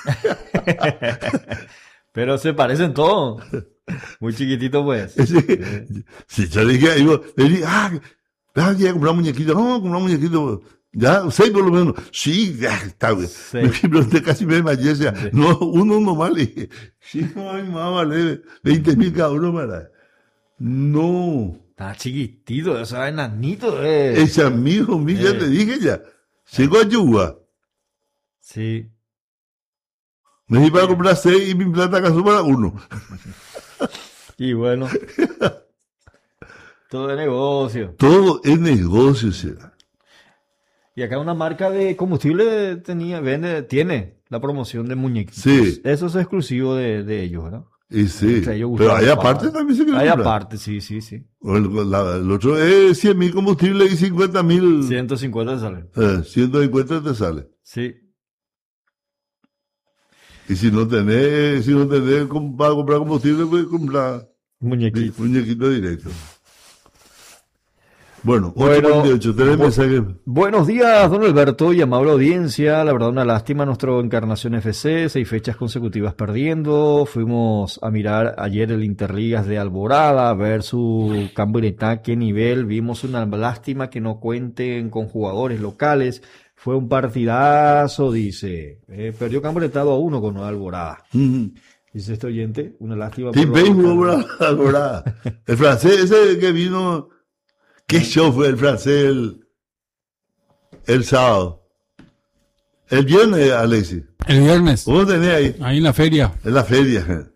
Pero se parecen todos. Muy chiquititos, pues. Sí, sí, yo dije, ahí vos, le dije, ah, ah, ya comprar muñequito, vamos a comprar muñequito, ya, seis por lo menos, sí, ya, está bien. Me pregunté, casi me desmayé, decía, no, uno nomás, le dije, sí, no, ay, mamá, vale, veinte mil cada uno, para. No, Está chiquitito, o sea, enanito, eh. ese amigo mío, ya Eh. te dije ya, llegó a Yuba, Sí. me iba a comprar seis y mi plata casó para uno. Y bueno. Todo de negocio. Todo es negocio, será. Y acá una marca de combustible tenía, vende, tiene la promoción de muñequitos. Sí. Eso es exclusivo de, de ellos, ¿verdad? Y sí, Entre ellos pero Gustavo hay Paz. aparte también se quiere Hay comprar. aparte, sí, sí, sí. O El, la- el otro es cien mil combustible y cincuenta mil. ciento cincuenta sale. Eh, ciento cincuenta te sale. Sí. Y si no tenés, si no tenés com- para comprar combustible, puedes comprar Muñequito. muñequito directo. Bueno, Bueno, ocho cuarenta y ocho, tenés bu- mensaje. Buenos días, don Alberto y amable audiencia. La verdad, una lástima nuestro Encarnación F C, seis fechas consecutivas perdiendo. Fuimos a mirar ayer el Interligas de Alborada, a ver su Camburetá, qué nivel. Vimos una lástima que no cuenten con jugadores locales. Fue un partidazo, dice. Eh, perdió Camburetá dos a uno con Alborada. Ujú. Dice este oyente, una lástima. Team por los Baseball, locales. Alborada, Alborada. El francés, ese que vino, ¿qué show fue el francés el, el sábado? El viernes, Alexis. El viernes. ¿Cómo tenés ahí? Ahí en la feria. En la feria.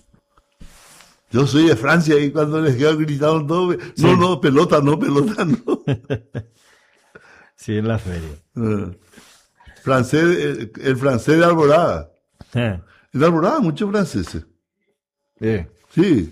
Yo soy de Francia y cuando les quedo gritando todo, no, no, pelota, no, pelota, no. Sí, en la feria. Eh, francés, el, el francés de Alborada. Eh, En Alborada muchos franceses. eh. Sí.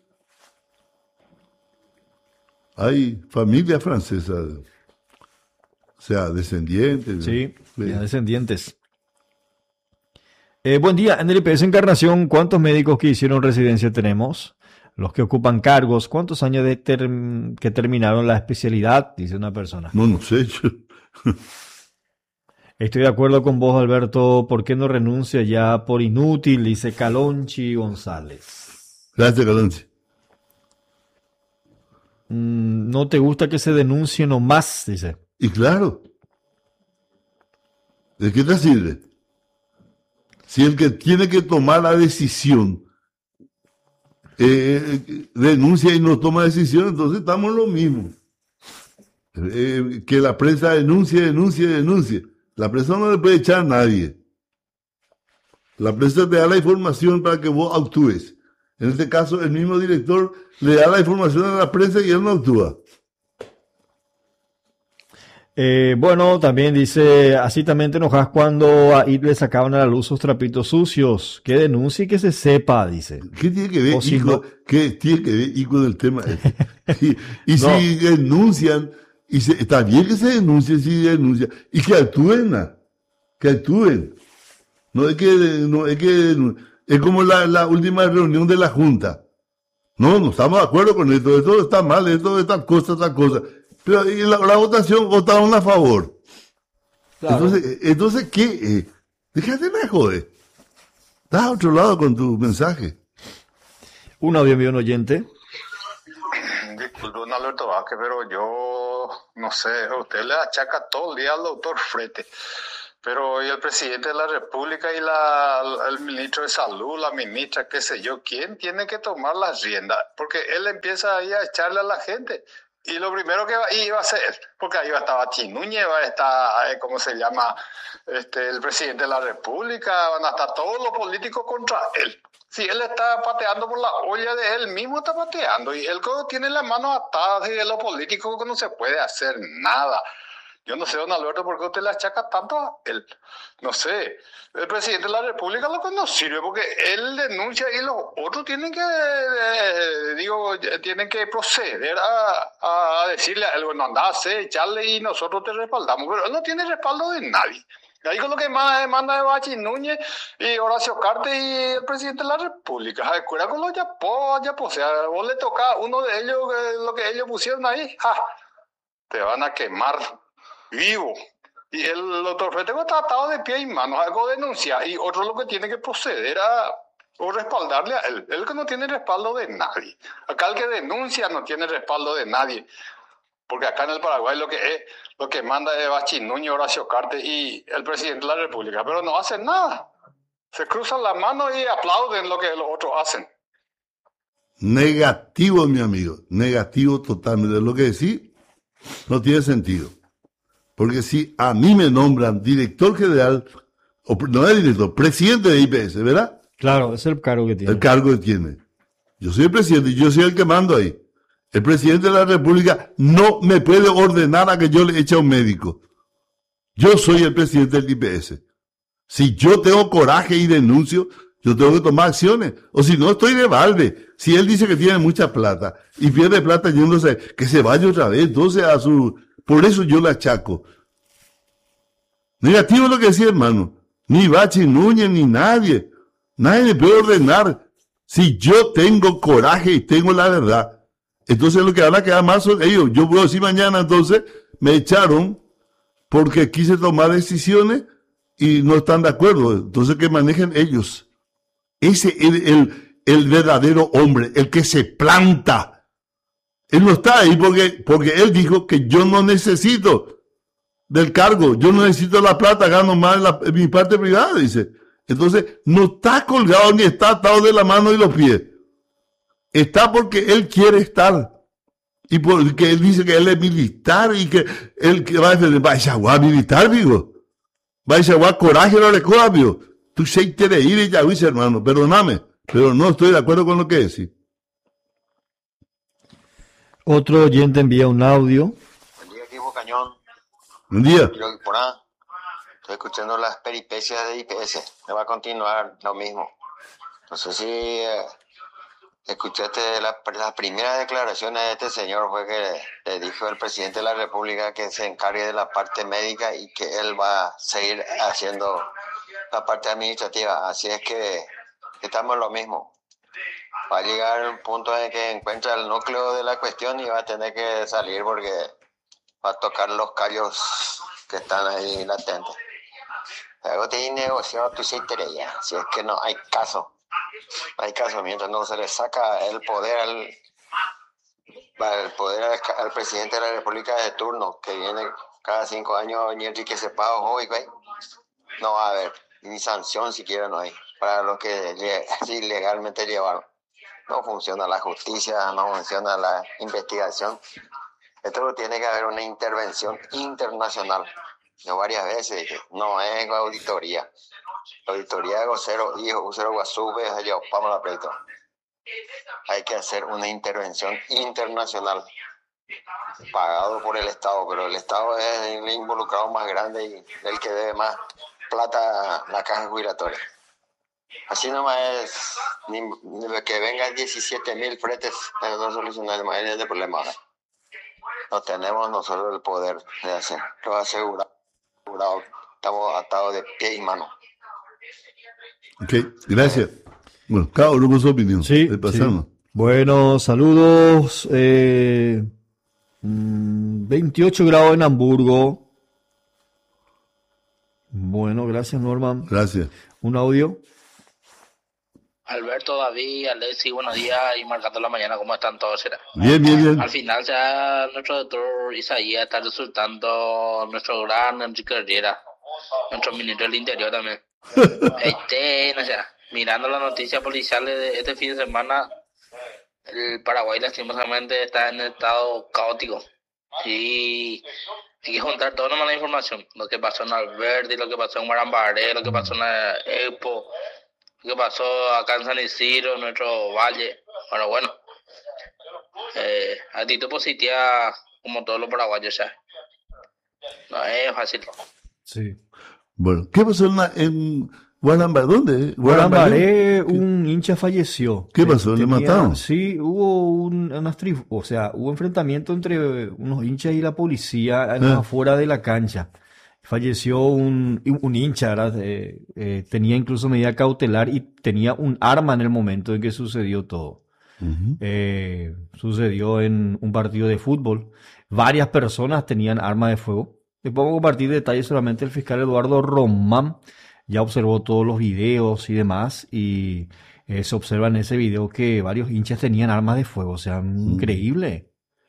Hay familia francesa. O sea, descendientes. Sí, ya descendientes. Eh, buen día, en el I P S Encarnación, ¿cuántos médicos que hicieron residencia tenemos? Los que ocupan cargos, ¿cuántos años de term- que terminaron la especialidad? Dice una persona. No, no sé. Yo. Estoy de acuerdo con vos, Alberto. ¿Por qué no renuncia ya por inútil? Dice Calonchi González. Gracias, Calonchi. Mm, ¿no te gusta que se denuncie nomás? Dice. Y claro. ¿De qué te sirve? Si el que tiene que tomar la decisión eh, denuncia y no toma decisión, entonces estamos en lo mismo. Eh, que la prensa denuncie, denuncie, denuncie. La prensa no le puede echar a nadie. La prensa te da la información para que vos actúes. En este caso, el mismo director le da la información a la prensa y él no actúa. Eh, bueno, también dice, así también te enojas cuando a I T le sacaban a la luz sus trapitos sucios. Que denuncie y que se sepa, dice. ¿Qué tiene que ver O si Ico, no- ¿qué tiene que ver Ico del tema este? Y, y No. si denuncian, y se, está bien que se denuncie si denuncian, y que actúen, ¿no? Que actúen. No es que, no es que, es como la, la última reunión de la Junta. No, no estamos de acuerdo con esto, esto está mal, esto es tal cosa, tal cosa. Pero en la, la votación votaron a favor. Claro. Entonces, entonces, ¿qué? Eh, déjate de joder. Estás a otro lado con tu mensaje. Un audio envió un oyente. Disculpe, don Alberto Vázquez, pero yo no sé, usted le achaca todo el día al doctor Frete. Pero y el presidente de la República y la, el ministro de Salud, la ministra, qué sé yo, ¿quién tiene que tomar las riendas? Porque él empieza ahí a echarle a la gente. Y lo primero que va, iba a hacer, porque ahí va a estar Bachi Núñez, va a estar, ¿cómo se llama? Este, el presidente de la República, van a estar todos los políticos contra él. Si él está pateando por la olla de él mismo, está pateando. Y él tiene las manos atadas y de los políticos no se puede hacer nada. Yo no sé, don Alberto, por qué usted le achaca tanto a él. No sé, el presidente de la República lo que no sirve, porque él denuncia y los otros tienen que, eh, digo, tienen que proceder a, a decirle a él, bueno, anda, sé, echarle y nosotros te respaldamos. Pero él no tiene respaldo de nadie. Ahí con lo que manda, manda de Bachi Núñez y Horacio Cartes y el presidente de la República. Cuida con los yapos, yapos. O sea, vos le toca a uno de ellos, eh, lo que ellos pusieron ahí, ¡ja! Te van a quemar vivo. Y el doctor Frete está atado de pie y manos, algo denuncia, y otro lo que tiene que proceder a o respaldarle a él. Él que no tiene respaldo de nadie. Acá el que denuncia no tiene respaldo de nadie. Porque acá en el Paraguay lo que es, lo que manda es Bachi Núñez, Horacio Cartes y el presidente de la República, pero no hacen nada. Se cruzan las manos y aplauden lo que los otros hacen. Negativo, mi amigo, negativo totalmente. Lo que decís no tiene sentido. Porque si a mí me nombran director general, o no es director, presidente de I P S, ¿verdad? Claro, es el cargo que tiene. El cargo que tiene. Yo soy el presidente y yo soy el que mando ahí. El presidente de la República no me puede ordenar a que yo le eche a un médico. Yo soy el presidente del I P S. Si yo tengo coraje y denuncio, yo tengo que tomar acciones. O si no, estoy de balde. Si él dice que tiene mucha plata y pierde plata yéndose, que se vaya otra vez. Entonces, a su... por eso yo le achaco. Negativo lo que decía, hermano. Ni Bachi Núñez, ni nadie. Nadie me puede ordenar. Si yo tengo coraje y tengo la verdad, entonces lo que van a quedar más son ellos. Yo puedo decir mañana, entonces, me echaron porque quise tomar decisiones y no están de acuerdo. Entonces que manejen ellos. Ese es el, el, el verdadero hombre, el que se planta. Él no está ahí porque, porque él dijo que yo no necesito del cargo. Yo no necesito la plata, gano más en, la, en mi parte privada, dice. Entonces, no está colgado ni está atado de la mano y los pies. Está porque él quiere estar. Y porque él dice que él es militar y que él que va a defender. Va a militar, digo. Va a coraje, no le cambio. Tú se quiere ir y ya dice, hermano, perdóname. Pero no estoy de acuerdo con lo que decís. Otro oyente envía un audio. Buen día, equipo Cañón. Buen día. Yo, por nada, estoy escuchando las peripecias de I P S. Me va a continuar lo mismo. No sé si eh, escuchaste la, las primeras declaraciones de este señor. Fue que le dijo el presidente de la República que se encargue de la parte médica y que él va a seguir haciendo la parte administrativa. Así es que estamos en lo mismo. Va a llegar un punto en que encuentra el núcleo de la cuestión y va a tener que salir porque va a tocar los callos que están ahí latentes. Luego te negociado tu ya, si es que no hay caso. No hay caso, mientras no se le saca el poder al, el poder al, al presidente de la República de turno, que viene cada cinco años y Enrique Pago, no va a haber ni sanción siquiera, no hay, para los que ilegalmente llevaron. No funciona la justicia, no funciona la investigación. Esto tiene que haber una intervención internacional. Yo varias veces dije, no es auditoría. La auditoría de Vocero, hijo, Vocero Guasube, yo, vamos a pleito. Hay que hacer una intervención internacional, pagado por el Estado, pero el Estado es el involucrado más grande y el que debe más plata a la caja jubilatoria. Así nomás es, ni, ni que vengan diecisiete mil fretes, no solucionamos el problema. ¿No? No tenemos nosotros el poder de hacer, lo asegurado, estamos atados de pie y mano. Ok, gracias. Bueno, cada uno con su opinión. Sí, sí. Bueno, saludos. Eh, veintiocho grados en Hamburgo. Bueno, gracias, Norman. Gracias. Un audio. Alberto, David, Alexi, buenos días y marcando la mañana, ¿cómo están todos? ¿Será? Bien, bien, bien. Al final ya nuestro doctor Isaías está resultando nuestro gran Enrique Herrera, nuestro ministro del Interior también. Este, no sé, mirando las noticias policiales de este fin de semana, el Paraguay lastimosamente está en estado caótico. Y hay que juntar toda la mala información, lo que pasó en Alberdi, lo que pasó en Marambaré, lo que pasó en la Expo, lo que pasó acá en San Isidro, en nuestro valle. Bueno, bueno, eh, actitud positiva como todos los paraguayos, ya. No es fácil. Sí. Bueno, ¿qué pasó en, la, en Guarambaré? ¿Dónde? Guarambaré, un hincha falleció. ¿Qué pasó? ¿Le Tenía- mataron? Sí, hubo un, unas tri- o sea, hubo enfrentamiento entre unos hinchas y la policía en- Ah. afuera de la cancha. Falleció un, un hincha, ¿verdad? Eh, eh, tenía incluso medida cautelar y tenía un arma en el momento en que sucedió todo. Ujú. Eh, sucedió en un partido de fútbol. Varias personas tenían arma de fuego. Les puedo compartir detalles solamente. El fiscal Eduardo Román ya observó todos los videos y demás y eh, se observa en ese video que varios hinchas tenían armas de fuego. O sea, increíble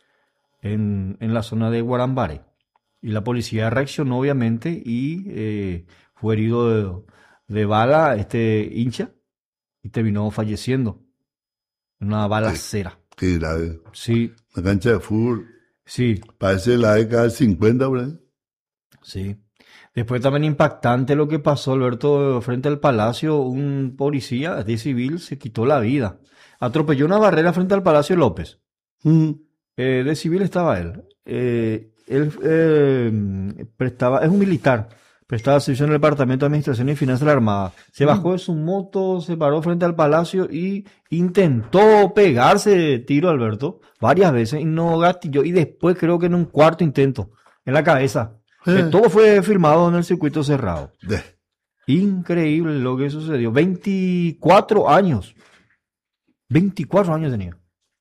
en, en la zona de Guarambaré. Y la policía reaccionó obviamente y eh, fue herido de, de bala este hincha y terminó falleciendo en una balacera. Qué grave. Sí. La cancha de fútbol. Sí. Parece la década del cincuenta, por ahí. Sí. Después también impactante lo que pasó, Alberto, frente al Palacio, un policía de civil se quitó la vida. Atropelló una barrera frente al Palacio López. Eh, de civil estaba él. Eh, él eh, prestaba, es un militar, prestaba servicio en el Departamento de Administración y Finanzas de la Armada. Se bajó de su moto, se paró frente al Palacio y intentó pegarse tiro, Alberto, varias veces y no gatilló. Y después creo que en un cuarto intento, en la cabeza. Eh. Eh, todo fue filmado en el circuito cerrado. De. Increíble lo que sucedió. veinticuatro años. veinticuatro años tenía.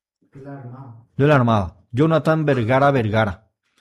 De la Armada. Jonathan Vergara Vergara.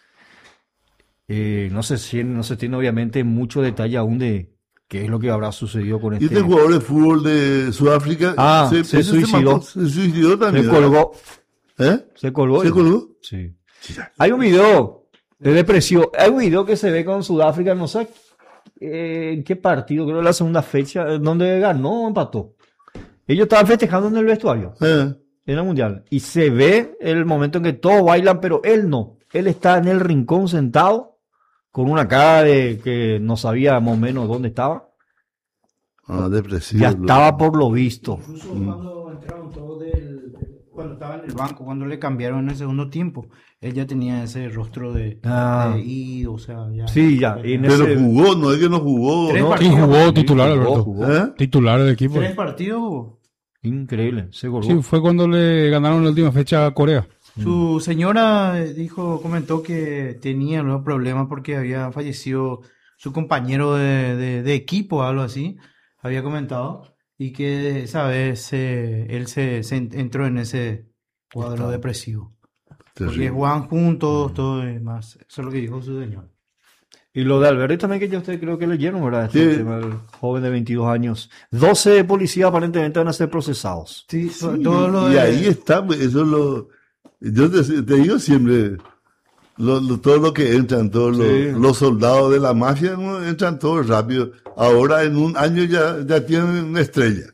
Eh, no se, si- no se tiene obviamente mucho detalle aún de qué es lo que habrá sucedido con Y este. este jugador de fútbol de Sudáfrica Ah, se ese suicidó. mató, Se, suicidó también. Se colgó. ¿Eh? Se colgó. ¿Se colgó? Sí. Hay un video de depresión. Hay un video que se ve con Sudáfrica, no sé eh, en qué partido, creo que la segunda fecha, eh, donde ganó o empató. Ellos estaban festejando en el vestuario. Eh. En el mundial. Y se ve el momento en que todos bailan, pero él no. Él está en el rincón sentado, con una cara de que no sabía más o menos dónde estaba. Ah, depresivo. Ya lo- estaba por lo visto. Incluso cuando entraron todos del, cuando estaba en el banco, cuando le cambiaron en el segundo tiempo, él ya tenía ese rostro de, Ah. de ido, o sea, ya. Sí, ya. y en Pero ese- jugó, no es que no jugó. Tres ¿no? Sí, partidos. jugó titular, jugó, Alberto. jugó. ¿Eh? Titular del equipo. Tres partidos jugó. Increíble. Se colgó. Sí, fue cuando le ganaron la última fecha a Corea. Su señora eh, dijo, comentó que tenía unos problemas porque había fallecido su compañero de, de, de equipo, algo así, había comentado, y que esa vez eh, él se, se en- entró en ese cuadro depresivo. Porque Terrible. jugaban juntos, todo y demás. Eso es lo que dijo su señor. Y lo de Alberti también que ya ustedes creo que leyeron, ¿verdad? Este Sí. tema del joven de veintidós años. doce policías aparentemente van a ser procesados. Sí, Sí, todo lo y de- ahí está, pues, eso es lo. Yo te, te digo siempre, lo, lo- todo lo que entran, todos los, Sí. los soldados de la mafia, ¿no? Entran todos rápido. Ahora en un año ya, ya tienen una estrella.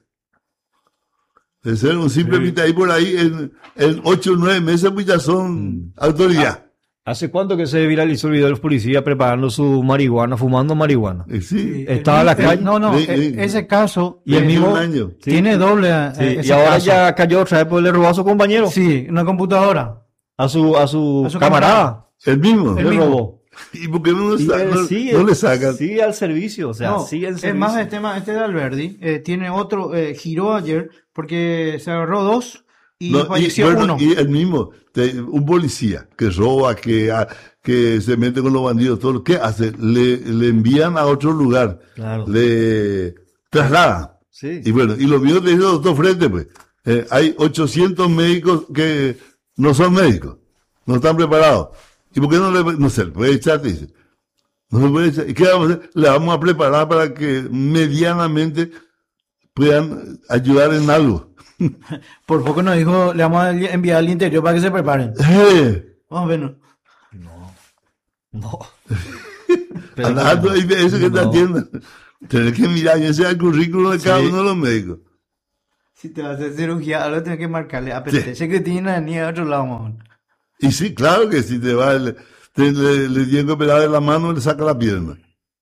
De ser un simple Sí. mitad ahí por ahí, en, en ocho o nueve meses, pues ya son autoridad. ¿Hace cuánto que se viralizó el video de los policías preparando su marihuana, fumando marihuana? Eh, Sí. Estaba en la Eh, calle. No, no, Sí, e- sí. ese caso Y el eh, mismo- un año. Sí. tiene doble. eh, Sí, ese y ahora caso. ya cayó otra vez porque le robó a su compañero. Sí, una computadora. A su, a su, A su camarada. El mismo. El Le mismo. robó. ¿Y por qué no, lo Y sa- él no- sigue- no le sacan? Sigue al servicio, o sea, No, sigue en es servicio. más, el tema este de Alberdi eh, tiene otro, eh, giró ayer porque se agarró dos y No, falleció bueno, uno. y el mismo, te- un policía que roba, que, a- que se mete con los bandidos, todo lo que hace, le, le envían a otro lugar, Claro. le trasladan. Sí. Y bueno, y lo mío te dice los dos frentes, pues. Eh, hay ochocientos médicos que no son médicos, no están preparados. ¿Y por qué no le, no se le puede echar? Te dice. No se puede echar. ¿Y qué vamos a hacer? Le vamos a preparar para que medianamente puedan ayudar en algo. Por poco nos dijo, le vamos a enviar al interior para que se preparen. Eh. Vamos a ver. No. No. Hablando de eso que te atiendan. Tienes que mirar ese es el currículum de cada Sí. uno de los médicos. Si te vas a hacer cirugía, algo tienes que marcarle. Apetece que tiene ni a otro lado, mamón. Y sí, claro que si te va, el- te- le, le tienen que operar de la mano, le saca la pierna.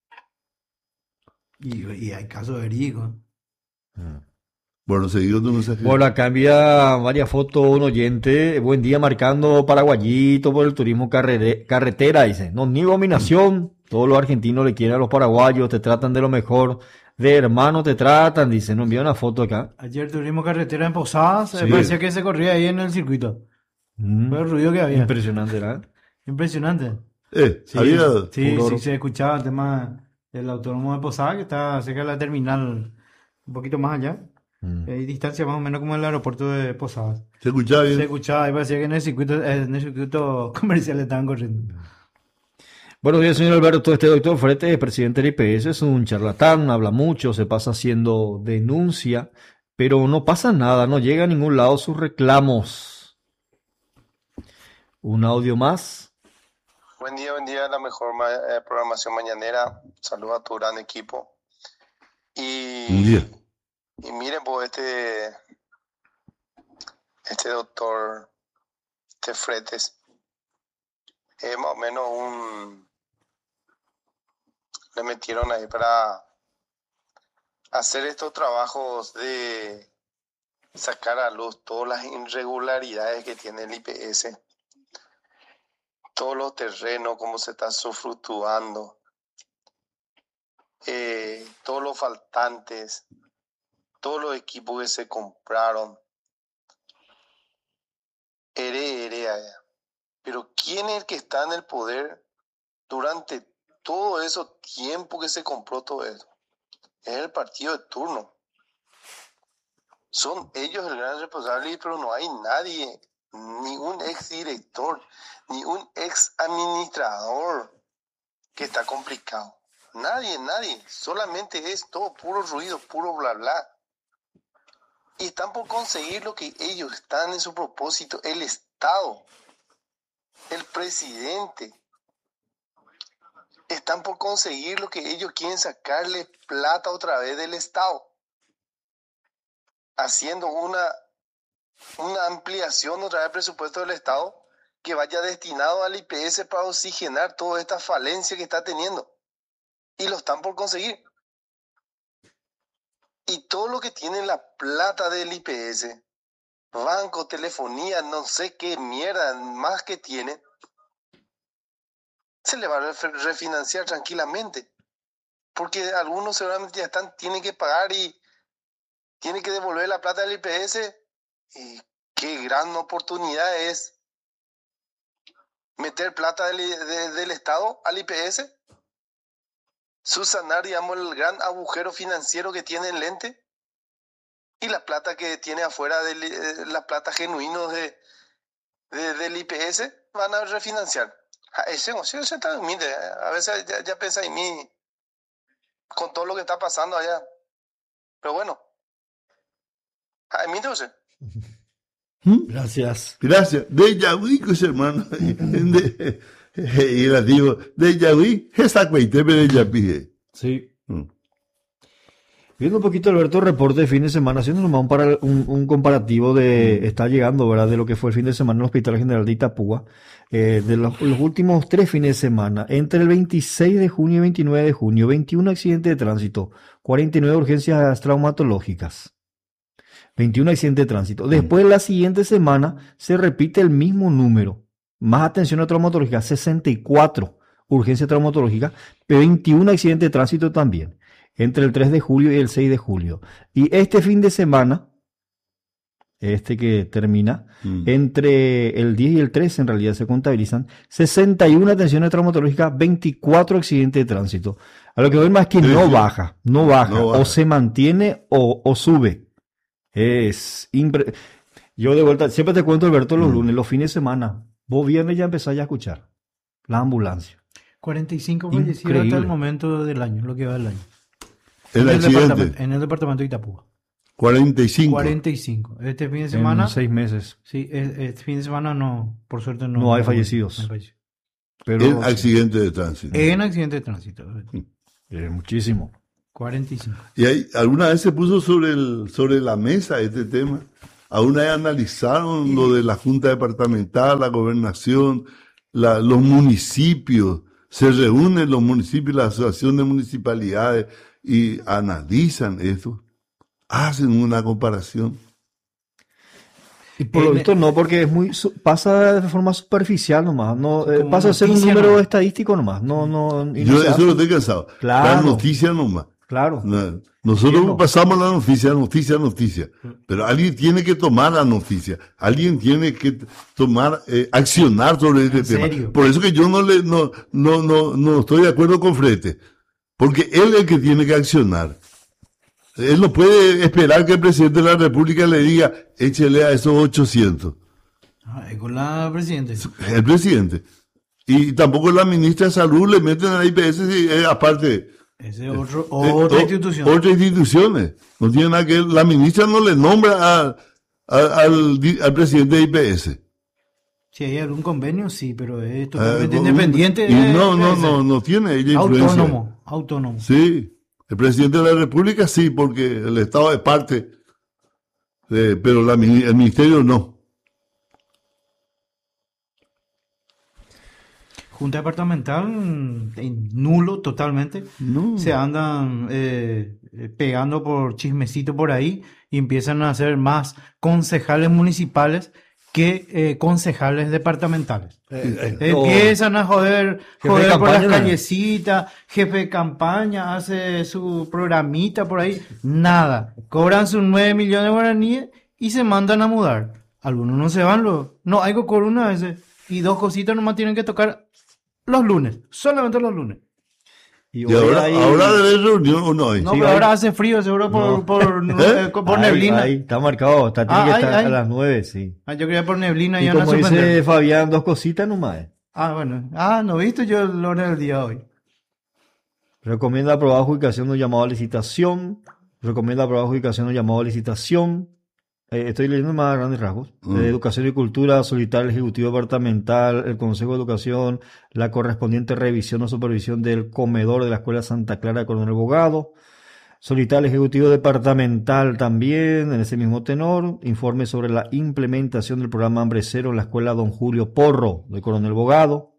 Y, y hay casos verídicos. Bueno, seguido tu mensaje. Bueno, acá envía varias fotos un oyente. Buen día, marcando paraguayito por el turismo carrere- carretera. Dice, no niego dominación. Todos los argentinos le quieren a los paraguayos, te tratan de lo mejor. De hermano te tratan, dice. Nos envía una foto acá. Ayer tuvimos carretera en Posadas. Sí. Me parecía que se corría ahí en el circuito. Mm. Fue el ruido que había. Impresionante, ¿verdad? Impresionante. Eh, Sí, había sí, furor. sí, se escuchaba el tema del autónomo de Posadas, que está cerca de la terminal, un poquito más allá. Mm. Hay distancia más o menos como el aeropuerto de Posadas. ¿Se escuchaba bien? Se escuchaba y parecía que en el circuito, en el circuito comercial estaban corriendo. Buenos días, señor Alberto. Este doctor Frete, presidente del I P S, es un charlatán, habla mucho, se pasa haciendo denuncia, pero no pasa nada, no llega a ningún lado sus reclamos. Un audio más. Buen día, buen día, la mejor ma- eh, programación mañanera. Saludos a tu gran equipo. Y, Un día. y miren, pues este, este doctor, este Fretes, es más o menos un, le metieron ahí para hacer estos trabajos de sacar a luz todas las irregularidades que tiene el I P S. Todos los terrenos, cómo se están usufructuando, eh, todos los faltantes, todos los equipos que se compraron. Ere, ere, allá. Pero ¿quién es el que está en el poder durante todo ese tiempo que se compró todo eso? Es el partido de turno. Son ellos el gran responsable, pero no hay nadie, ni un ex director, ni un ex administrador que está complicado. Nadie, nadie. Solamente es todo puro ruido, puro bla bla. Y están por conseguir lo que ellos están en su propósito. El Estado, el presidente, están por conseguir lo que ellos quieren, sacarle plata otra vez del Estado. Haciendo una, una ampliación otra vez del presupuesto del Estado que vaya destinado al I P S para oxigenar toda esta falencia que está teniendo. Y lo están por conseguir. Y todo lo que tiene la plata del I P S, banco, telefonía, no sé qué mierda más que tiene, se le va a ref- refinanciar tranquilamente. Porque algunos seguramente ya están, tienen que pagar y tienen que devolver la plata del I P S. Y qué gran oportunidad es meter plata del, de- del Estado al I P S. Subsanar, digamos, el gran agujero financiero que tiene el ente y la plata que tiene afuera, de eh, la plata genuinos de, de- del I P S, van a refinanciar. Ah, ese negocio se está, mire, a veces ya, ya pensa en mí con todo lo que está pasando allá. Pero bueno, ah, mire usted. Gracias. Gracias. De Yahweh, pues, hermano. De- Y la digo, de Yahweh, esa cueitepe de Yapi. Sí. Viendo un poquito, Alberto, reporte de fin de semana, haciendo nomás un, para- un, un comparativo de, está llegando, ¿verdad?, de lo que fue el fin de semana en el Hospital General de Itapúa, eh, de los, los últimos tres fines de semana, entre el veintiséis de junio y veintinueve de junio, veintiún accidentes de tránsito, cuarenta y nueve urgencias traumatológicas, veintiún accidentes de tránsito. Después, la siguiente semana, se repite el mismo número, más atención a traumatológica, sesenta y cuatro urgencias traumatológicas, veintiún accidentes de tránsito también, entre el tres de julio y el seis de julio. Y este fin de semana, este que termina, Mm. entre el diez y el trece en realidad se contabilizan sesenta y una atenciones traumatológicas, veinticuatro accidentes de tránsito. A lo que voy más que Sí, no sí. baja, no baja, No baja. o se mantiene o, o sube. Es impre- Yo de vuelta, siempre te cuento, Alberto, los Mm. lunes, los fines de semana, vos viernes ya empezás ya a escuchar la ambulancia. cuarenta y cinco fallecidos hasta Increíble. el momento del año, lo que va del año. El en, el accidente. departamento, en el departamento de Itapúa. cuarenta y cinco. cuarenta y cinco. Este fin de semana. En seis meses. Sí, este fin de semana no, por suerte no. No hay no, fallecidos. no hay fallecidos. Pero, en accidente de tránsito. En accidente de tránsito. Eh, muchísimo. cuarenta y cinco. ¿Y hay, alguna vez se puso sobre, el, sobre la mesa este tema? ¿Alguna vez analizaron sí. lo de la Junta Departamental, la gobernación, la, los municipios? Se reúnen los municipios, la Asociación de Municipalidades y analizan esto. Hacen una comparación. Y por lo visto no, porque es muy pasa de forma superficial nomás, no eh, pasa a ser un número no. estadístico nomás, no no. Yo no eso lo estoy cansado. Claro. La noticia nomás. Claro. No, nosotros no. pasamos la noticia, noticia, noticia, pero alguien tiene que tomar la noticia, alguien tiene que tomar, eh, accionar sobre este tema. ¿Serio? Por eso que yo no le, no, no, no, no estoy de acuerdo con Frete, porque él es el que tiene que accionar. Él no puede esperar que el presidente de la República le diga, échele a esos ochocientos. Ah, es con la presidente. El presidente. Y tampoco la ministra de Salud le meten a la I P S, eh, aparte. Ese es otro, otra eh, institución. Otras instituciones. No tiene nada que ver. La ministra no le nombra a, a, al, al presidente de I P S. Si hay algún convenio, sí, pero es totalmente uh, independiente. Y no, no, no, no tiene ella influencia. Autónomo, autónomo. Sí. El presidente de la República sí, porque el Estado es parte, eh, pero la, el ministerio no. Junta departamental, nulo totalmente. No. Se andan eh, pegando por chismecito por ahí y empiezan a hacer más concejales municipales que eh, concejales departamentales. Eh, eh, Empiezan a joder, joder por las callecitas, jefe de campaña, hace su programita por ahí, nada. Cobran sus nueve millones de guaraníes y se mandan a mudar. Algunos no se van, los, no, hay que cobrar una vez y dos cositas nomás tienen que tocar los lunes, solamente los lunes. Y, y ahora, hay... ahora debe reunión o no hay. No, sí, pero hay... ahora hace frío, seguro por, no. por, por, ¿Eh? por neblina. Ahí, ahí, está marcado, está, tiene ah, que estar hay, a las nueve, sí. Ah, yo quería por neblina y, y como dice Fabián, dos cositas nomás. Ah, bueno. Ah, no he visto yo el hora del día hoy. Recomienda aprobar adjudicación de un llamado a licitación. Recomienda aprobar adjudicación de un llamado a licitación. Eh, estoy leyendo más a grandes rasgos. Mm. De Educación y Cultura, solicitar al Ejecutivo Departamental, el Consejo de Educación, la correspondiente revisión o supervisión del comedor de la Escuela Santa Clara de Coronel Bogado. Solicitar al Ejecutivo Departamental también, en ese mismo tenor, informe sobre la implementación del programa Hambre Cero en la Escuela Don Julio Porro de Coronel Bogado.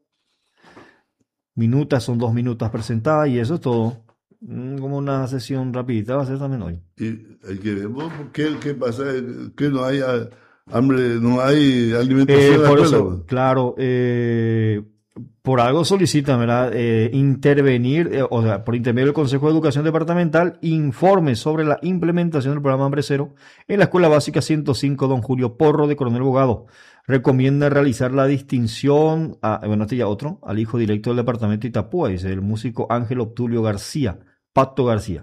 Minutas, son dos minutas presentadas y eso es todo. Como una sesión rapidita va a ser también hoy. Y hay que ver, ¿qué, qué pasa? Que no hay hambre, no hay alimentación eh, en la por escuela. Eso, claro, eh, por algo solicitan, ¿verdad? Eh, intervenir, eh, o sea, por intermedio del Consejo de Educación Departamental, informe sobre la implementación del programa Hambre Cero en la Escuela Básica ciento cinco Don Julio Porro de Coronel Bogado. Recomienda realizar la distinción, a, bueno, este ya otro, al hijo directo del departamento de Itapúa, dice el músico Ángel Obtulio García, Pato García.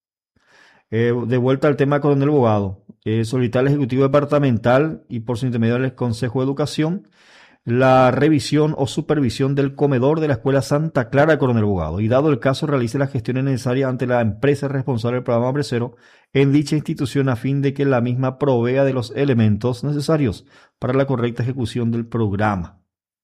Eh, de vuelta al tema Coronel Bogado, eh, solicitar al Ejecutivo Departamental y por su intermedio del Consejo de Educación la revisión o supervisión del comedor de la Escuela Santa Clara de Coronel Bogado y dado el caso realice las gestiones necesarias ante la empresa responsable del programa Hambre Cero en dicha institución a fin de que la misma provea de los elementos necesarios para la correcta ejecución del programa.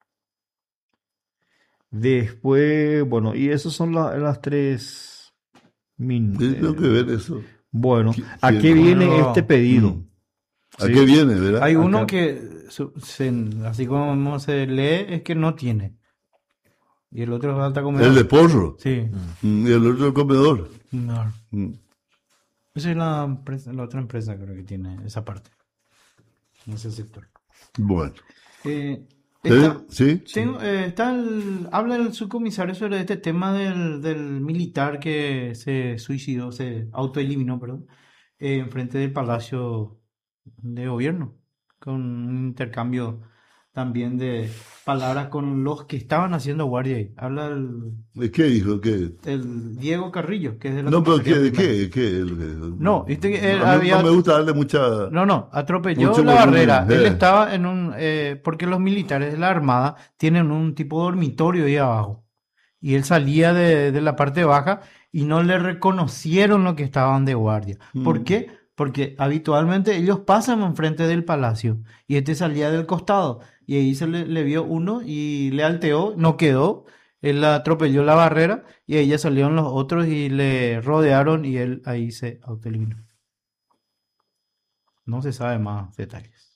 Después, bueno, y esas son la, las tres minutos. Tengo que ver eso. Bueno, ¿a qué viene no, este pedido? Mm. ¿A sí. qué viene, verdad? Hay uno Acá. que, se, así como se lee, es que no tiene. Y el otro es alta comedor. El de Porro. Sí. Mm. Y el otro el comedor. No. Mm. Esa es la, empresa, la otra empresa creo que tiene esa parte. En ese sector. Bueno. Eh, está, ¿Sí? Tengo, eh, está el, habla el subcomisario sobre este tema del, del militar que se suicidó, se autoeliminó, perdón, eh, enfrente del Palacio de Gobierno, con un intercambio también de palabras con los que estaban haciendo guardia ahí. Habla el... ¿De qué dijo? ¿Qué? El Diego Carrillo, que es de la... No, pero ¿qué, ¿de qué? ¿Qué? No, este, él no, había... no me gusta darle mucha... No, no, atropelló la barrera. Eh. Él estaba en un... Eh, porque los militares de la Armada tienen un tipo de dormitorio ahí abajo. Y él salía de, de la parte baja y no le reconocieron lo que estaban de guardia. Mm. ¿Por qué? porque habitualmente ellos pasan enfrente del palacio y este salía del costado y ahí se le, le vio uno y le alteó, no quedó, él atropelló la barrera y ahí ya salieron los otros y le rodearon y él ahí se autoeliminó. No se sabe más detalles.